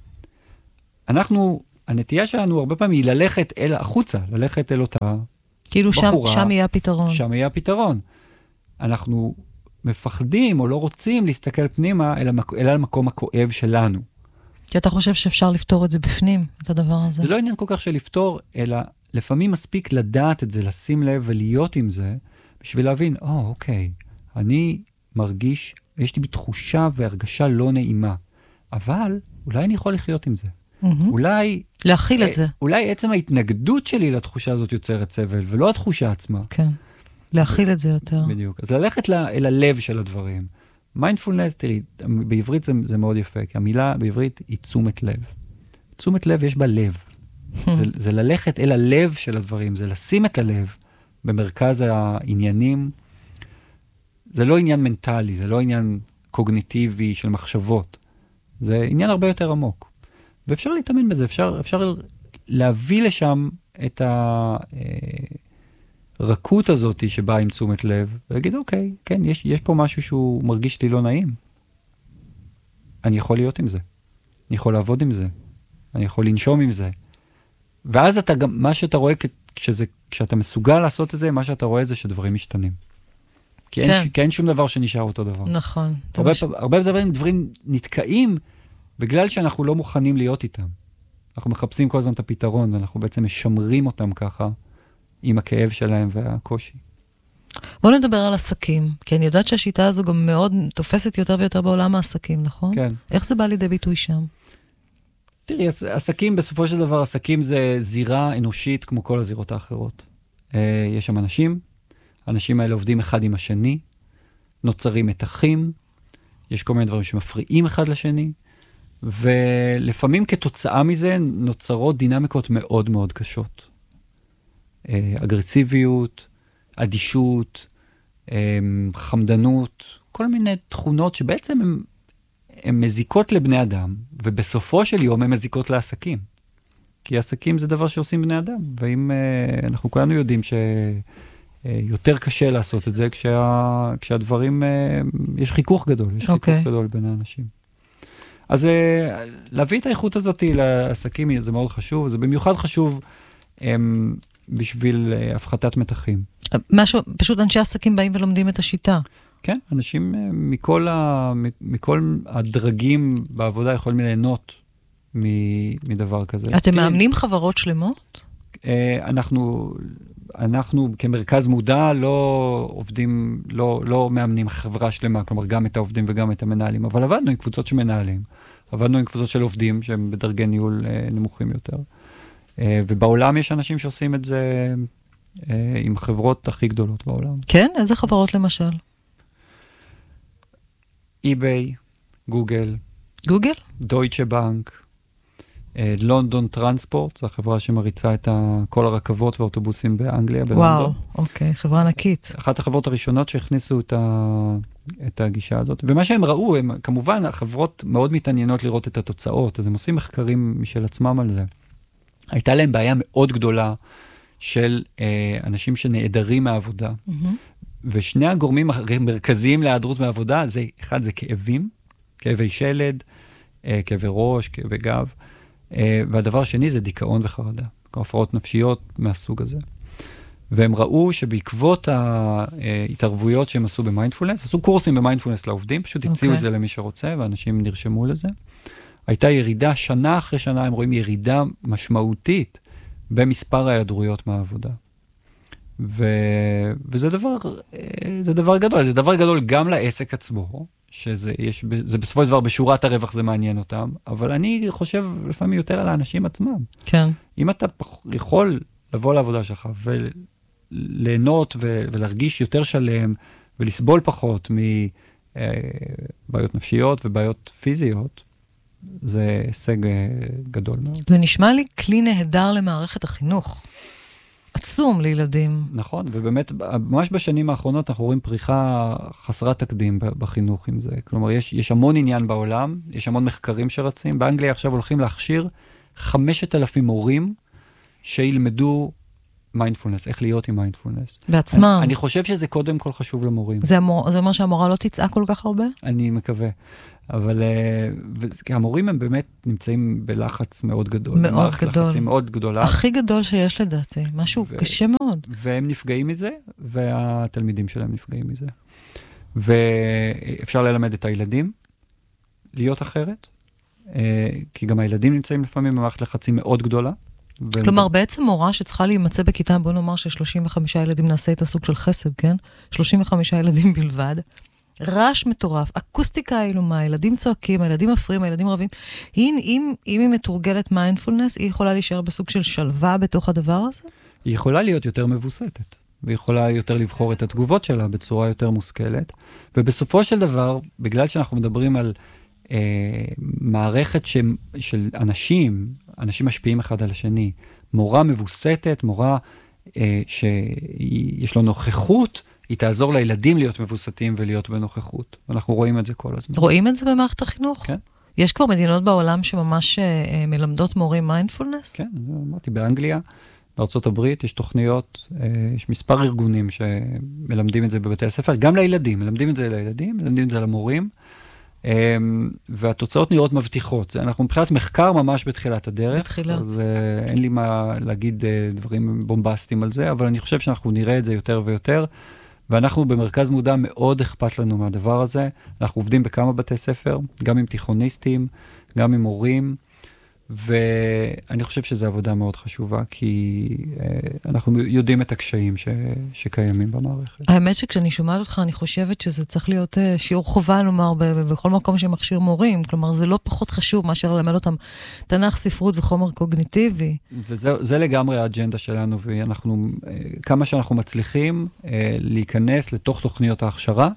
הנטייה שלנו הרבה פעמים היא ללכת החוצה, ללכת אל אותה כאילו בחורה. שם יהיה הפתרון. שם יהיה הפתרון. אנחנו מפחדים או לא רוצים להסתכל פנימה אל המקום הכואב שלנו. כי אתה חושב שאפשר לפתור את זה בפנים, את הדבר הזה. זה לא עניין כל כך של לפתור, אלא לפעמים מספיק לדעת את זה, לשים לב ולהיות עם זה, בשביל להבין, אוקיי, אני מרגיש, יש לי בתחושה והרגשה לא נעימה, אבל אולי אני יכול לחיות עם זה. אולי... להכיל את זה. אולי עצם ההתנגדות שלי לתחושה הזאת יוצרת סבל, ולא התחושה עצמה. כן. להכיל את זה יותר. בדיוק. אז ללכת אל הלב של הדברים. מיינדפולנס, תראי, בעברית זה מאוד יפה, כי המילה בעברית היא תשומת לב. תשומת לב יש בה לב. זה ללכת אל הלב של הדברים, זה לשים את הלב במרכז העניינים. זה לא עניין מנטלי, זה לא עניין קוגניטיבי של מחשבות. זה עניין הרבה יותר עמוק. ואפשר להתאמן בזה, אפשר להביא לשם את הרכות הזאת שבאה עם תשומת לב, ולהגיד, אוקיי, כן, יש פה משהו שהוא מרגיש לי לא נעים. אני יכול להיות עם זה. אני יכול לעבוד עם זה. אני יכול לנשום עם זה. ואז אתה גם, מה שאתה רואה, כשאתה מסוגל לעשות את זה, מה שאתה רואה זה שדברים משתנים. כי אין שום דבר שנשאר אותו דבר. נכון. הרבה דברים נתקעים, בגלל שאנחנו לא מוכנים להיות איתם. אנחנו מחפשים כל הזמן את הפתרון, ואנחנו בעצם משמרים אותם ככה, עם הכאב שלהם והקושי. בואו נדבר על עסקים, כי אני יודעת שהשיטה הזו גם מאוד תופסת יותר ויותר בעולם העסקים, נכון? כן. איך זה בא לידי ביטוי שם? תראי, עסקים, בסופו של דבר, עסקים זה זירה אנושית כמו כל הזירות האחרות. יש שם אנשים, האנשים האלה עובדים אחד עם השני, נוצרים מתחים, יש כל מיני דברים שמפריעים אחד לשני, ולפעמים כתוצאה מזה נוצרות דינמיקות מאוד מאוד קשות. אגרסיביות, אדישות, חמדנות, כל מיני תכונות שבעצם הן מזיקות לבני אדם, ובסופו של יום הן מזיקות לעסקים. כי עסקים זה דבר שעושים בני אדם, ואם אנחנו כולנו יודעים שיותר קשה לעשות את זה, כשהדברים, יש חיכוך גדול, יש חיכוך גדול בין האנשים. אז להביא את האיכות הזאת לעסקים זה מאוד חשוב, זה במיוחד חשוב בשביל הפחתת מתחים. פשוט אנשי עסקים באים ולומדים את השיטה. כן, אנשים מכל הדרגים בעבודה יכולים ליהנות מדבר כזה. אתם מאמנים חברות שלמות? אנחנו כמרכז מודע לא עובדים, לא מאמנים חברה שלמה, כלומר גם את העובדים וגם את המנהלים, אבל עבדנו עם קבוצות שמנהלים, עבדנו עם קבוצות של עובדים שהם בדרגי ניהול נמוכים יותר. ובעולם יש אנשים שעושים את זה עם חברות הכי גדולות בעולם. כן? איזה חברות למשל? eBay, גוגל. גוגל? דויטשה בנק. לונדון טרנספורט, זו החברה שמריצה את כל הרכבות והאוטובוסים באנגליה, בלונדון. וואו, אוקיי, חברה ענקית. אחת החברות הראשונות שהכניסו את הגישה הזאת. ומה שהם ראו, כמובן, החברות מאוד מתעניינות לראות את התוצאות, אז הם עושים מחקרים משל עצמם על זה. הייתה להם בעיה מאוד גדולה של אנשים שנעדרים מהעבודה. ושני הגורמים המרכזיים להיעדרות מהעבודה, אחד זה כאבים, כאבי שלד, כאבי ראש, כאבי גב, והדבר השני זה דיכאון וחרדה, הפרעות נפשיות מהסוג הזה. והם ראו שבעקבות ההתערבויות שהם עשו במיינדפולנס, עשו קורסים במיינדפולנס לעובדים, פשוט הציעו את זה למי שרוצה, ואנשים נרשמו לזה. הייתה ירידה, שנה אחרי שנה הם רואים ירידה משמעותית במספר ההיעדרויות מהעבודה. וזה דבר גדול, זה דבר גדול גם לעסק עצמו, זה בסופו של דבר בשורת הרווח זה מעניין אותם, אבל אני חושב לפעמים יותר על האנשים עצמם. כן. אם אתה יכול לבוא לעבודה שלך וליהנות ולהרגיש יותר שלם ולסבול פחות מבעיות נפשיות ובעיות פיזיות, זה הישג גדול מאוד. זה נשמע לי כלי נהדר למערכת החינוך. עצום לילדים. נכון, ובאמת, ממש בשנים האחרונות אנחנו רואים פריחה חסרת תקדים בחינוך עם זה. כלומר, יש המון עניין בעולם, יש המון מחקרים שרצים. באנגליה עכשיו הולכים להכשיר 5,000 מורים שילמדו מיינדפולנס, איך להיות עם מיינדפולנס. בעצמם. אני חושב שזה קודם כל חשוב למורים. זה אומר שהמורה לא תצעק כל כך הרבה? אני מקווה. אבל המורים הם באמת נמצאים בלחץ מאוד גדול. מאוד גדול. לחצים מאוד גדולה. הכי גדול שיש לדעתי. משהו קשה מאוד. והם נפגעים מזה, והתלמידים שלהם נפגעים מזה. ואפשר ללמד את הילדים להיות אחרת, כי גם הילדים נמצאים לפעמים במערכת לחצים מאוד גדולה. כלומר, בעצם מורה שצריכה להימצא בכיתה, בוא נאמר ש35 ילדים נעשה את הסוג של חסד, כן? 35 ילדים בלבד. רעש מטורף, אקוסטיקה אילומה, ילדים צועקים, הילדים מפריעים, הילדים רבים. אם היא מתורגלת מיינדפולנס, היא יכולה להישאר בסוג של שלווה בתוך הדבר הזה? היא יכולה להיות יותר מבוסתת, והיא יכולה יותר לבחור את התגובות שלה בצורה יותר מושכלת. ובסופו של דבר, בגלל שאנחנו מדברים על מערכת של אנשים משפיעים אחד על השני, מורה מבוסתת, מורה שיש לו נוכחות, היא תעזור לילדים להיות מבוסתים ולהיות בנוכחות. ואנחנו רואים את זה כל הזמן. רואים את זה במערכת החינוך? כן. יש כבר מדינות בעולם שממש מלמדות מורים מיינדפולנס? כן, אמרתי, באנגליה, בארצות הברית, יש תוכניות, יש מספר ארגונים שמלמדים את זה בבתי הספר, גם לילדים, מלמדים את זה לילדים, מלמדים את זה למורים, והתוצאות נראות מבטיחות. אנחנו מבחינת מחקר ממש בתחילת הדרך, אז אין לי מה להגיד דברים בומבסטיים על זה, אבל אני חושב שאנחנו נראה את זה יותר ויותר, ואנחנו במרכז מודע מאוד אכפת לנו מהדבר הזה. אנחנו עובדים בכמה בתי ספר, גם עם תיכוניסטים, גם עם מורים, ואני חושב שזו עבודה מאוד חשובה, כי אנחנו יודעים את הקשיים שקיימים במערכת. האמת שכשאני שומעת אותך, אני חושבת שזה צריך להיות שיעור חובה, לומר, בכל מקום שמכשיר מורים. כלומר, זה לא פחות חשוב מאשר ללמד אותם תנ"ך, ספרות וחומר קוגניטיבי. וזה לגמרי האג'נדה שלנו, ואנחנו, כמה שאנחנו מצליחים להיכנס לתוך תוכניות ההכשרה,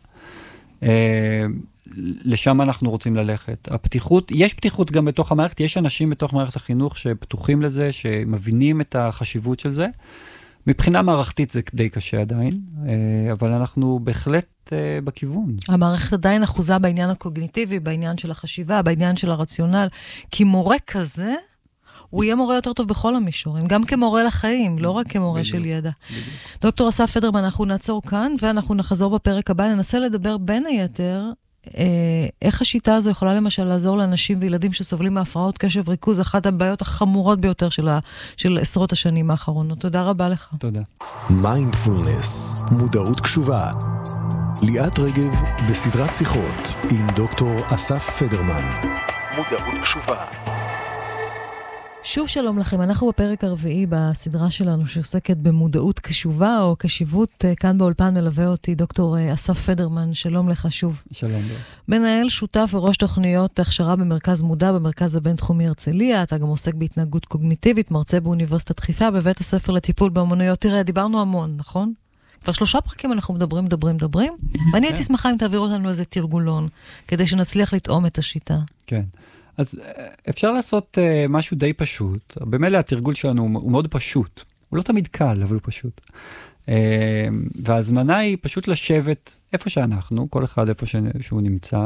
לשם אנחנו רוצים ללכת. הפתיחות, יש פתיחות גם בתוך המערכת, יש אנשים בתוך מערכת החינוך שפתוחים לזה, שמבינים את החשיבות של זה. מבחינה מערכתית זה די קשה עדיין, אבל אנחנו בהחלט בכיוון. המערכת עדיין אחוזה בעניין הקוגניטיבי, בעניין של החשיבה, בעניין של הרציונל, כי מורה כזה, הוא יהיה מורה יותר טוב בכל המישורים, גם כמורה לחיים, לא רק כמורה של ידע. דוקטור אסף פדרמן, אנחנו נעצור כאן, ואנחנו נחזור בפרק הבא, ננסה לדבר בין היתר, איך השיטה הזו יכולה למשל לעזור לאנשים וילדים שסובלים מהפרעות קשב ריכוז, אחת הבעיות החמורות ביותר של עשרות השנים האחרונות. תודה רבה לך. תודה. מיינדפולנס, מודעות קשובה. ליאת רגב בסדרת שיחות עם דוקטור אסף פדרמן. מודעות קשובה. שוב שלום לכם, אנחנו בפרק הרביעי בסדרה שלנו שעוסקת במודעות קשובה או קשיבות. כאן באולפן מלווה אותי דוקטור אסף פדרמן, שלום לך שוב. שלום. מנהל שותף וראש תוכניות הכשרה במרכז מודע, במרכז הבינתחומי הרצליה, אתה גם עוסק בהתנהגות קוגניטיבית, מרצה באוניברסיטת חיפה, בבית הספר לטיפול באמנויות. תראה, דיברנו המון, נכון? כבר 3 פרקים אנחנו מדברים, ואני הייתי שמחה אם תעביר אותנו איזה תרגולון, כדי שנצליח לטעום את השיטה. כן. אז אפשר לעשות משהו די פשוט. במילא התרגול שלנו הוא מאוד פשוט. הוא לא תמיד קל, אבל הוא פשוט. וההזמנה היא פשוט לשבת איפה שאנחנו, כל אחד איפה שהוא נמצא.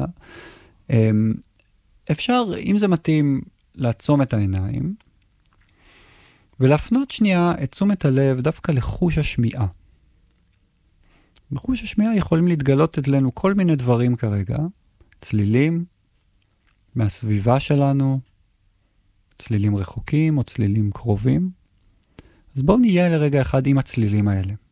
אפשר, אם זה מתאים, לעצום את העיניים, ולהפנות שנייה את תשומת הלב דווקא לחוש השמיעה. בחוש השמיעה יכולים להתגלות אצלנו כל מיני דברים כרגע, צלילים, מהסביבה שלנו, צלילים רחוקים או צלילים קרובים. אז בואו נהיה לרגע אחד עם הצלילים האלה.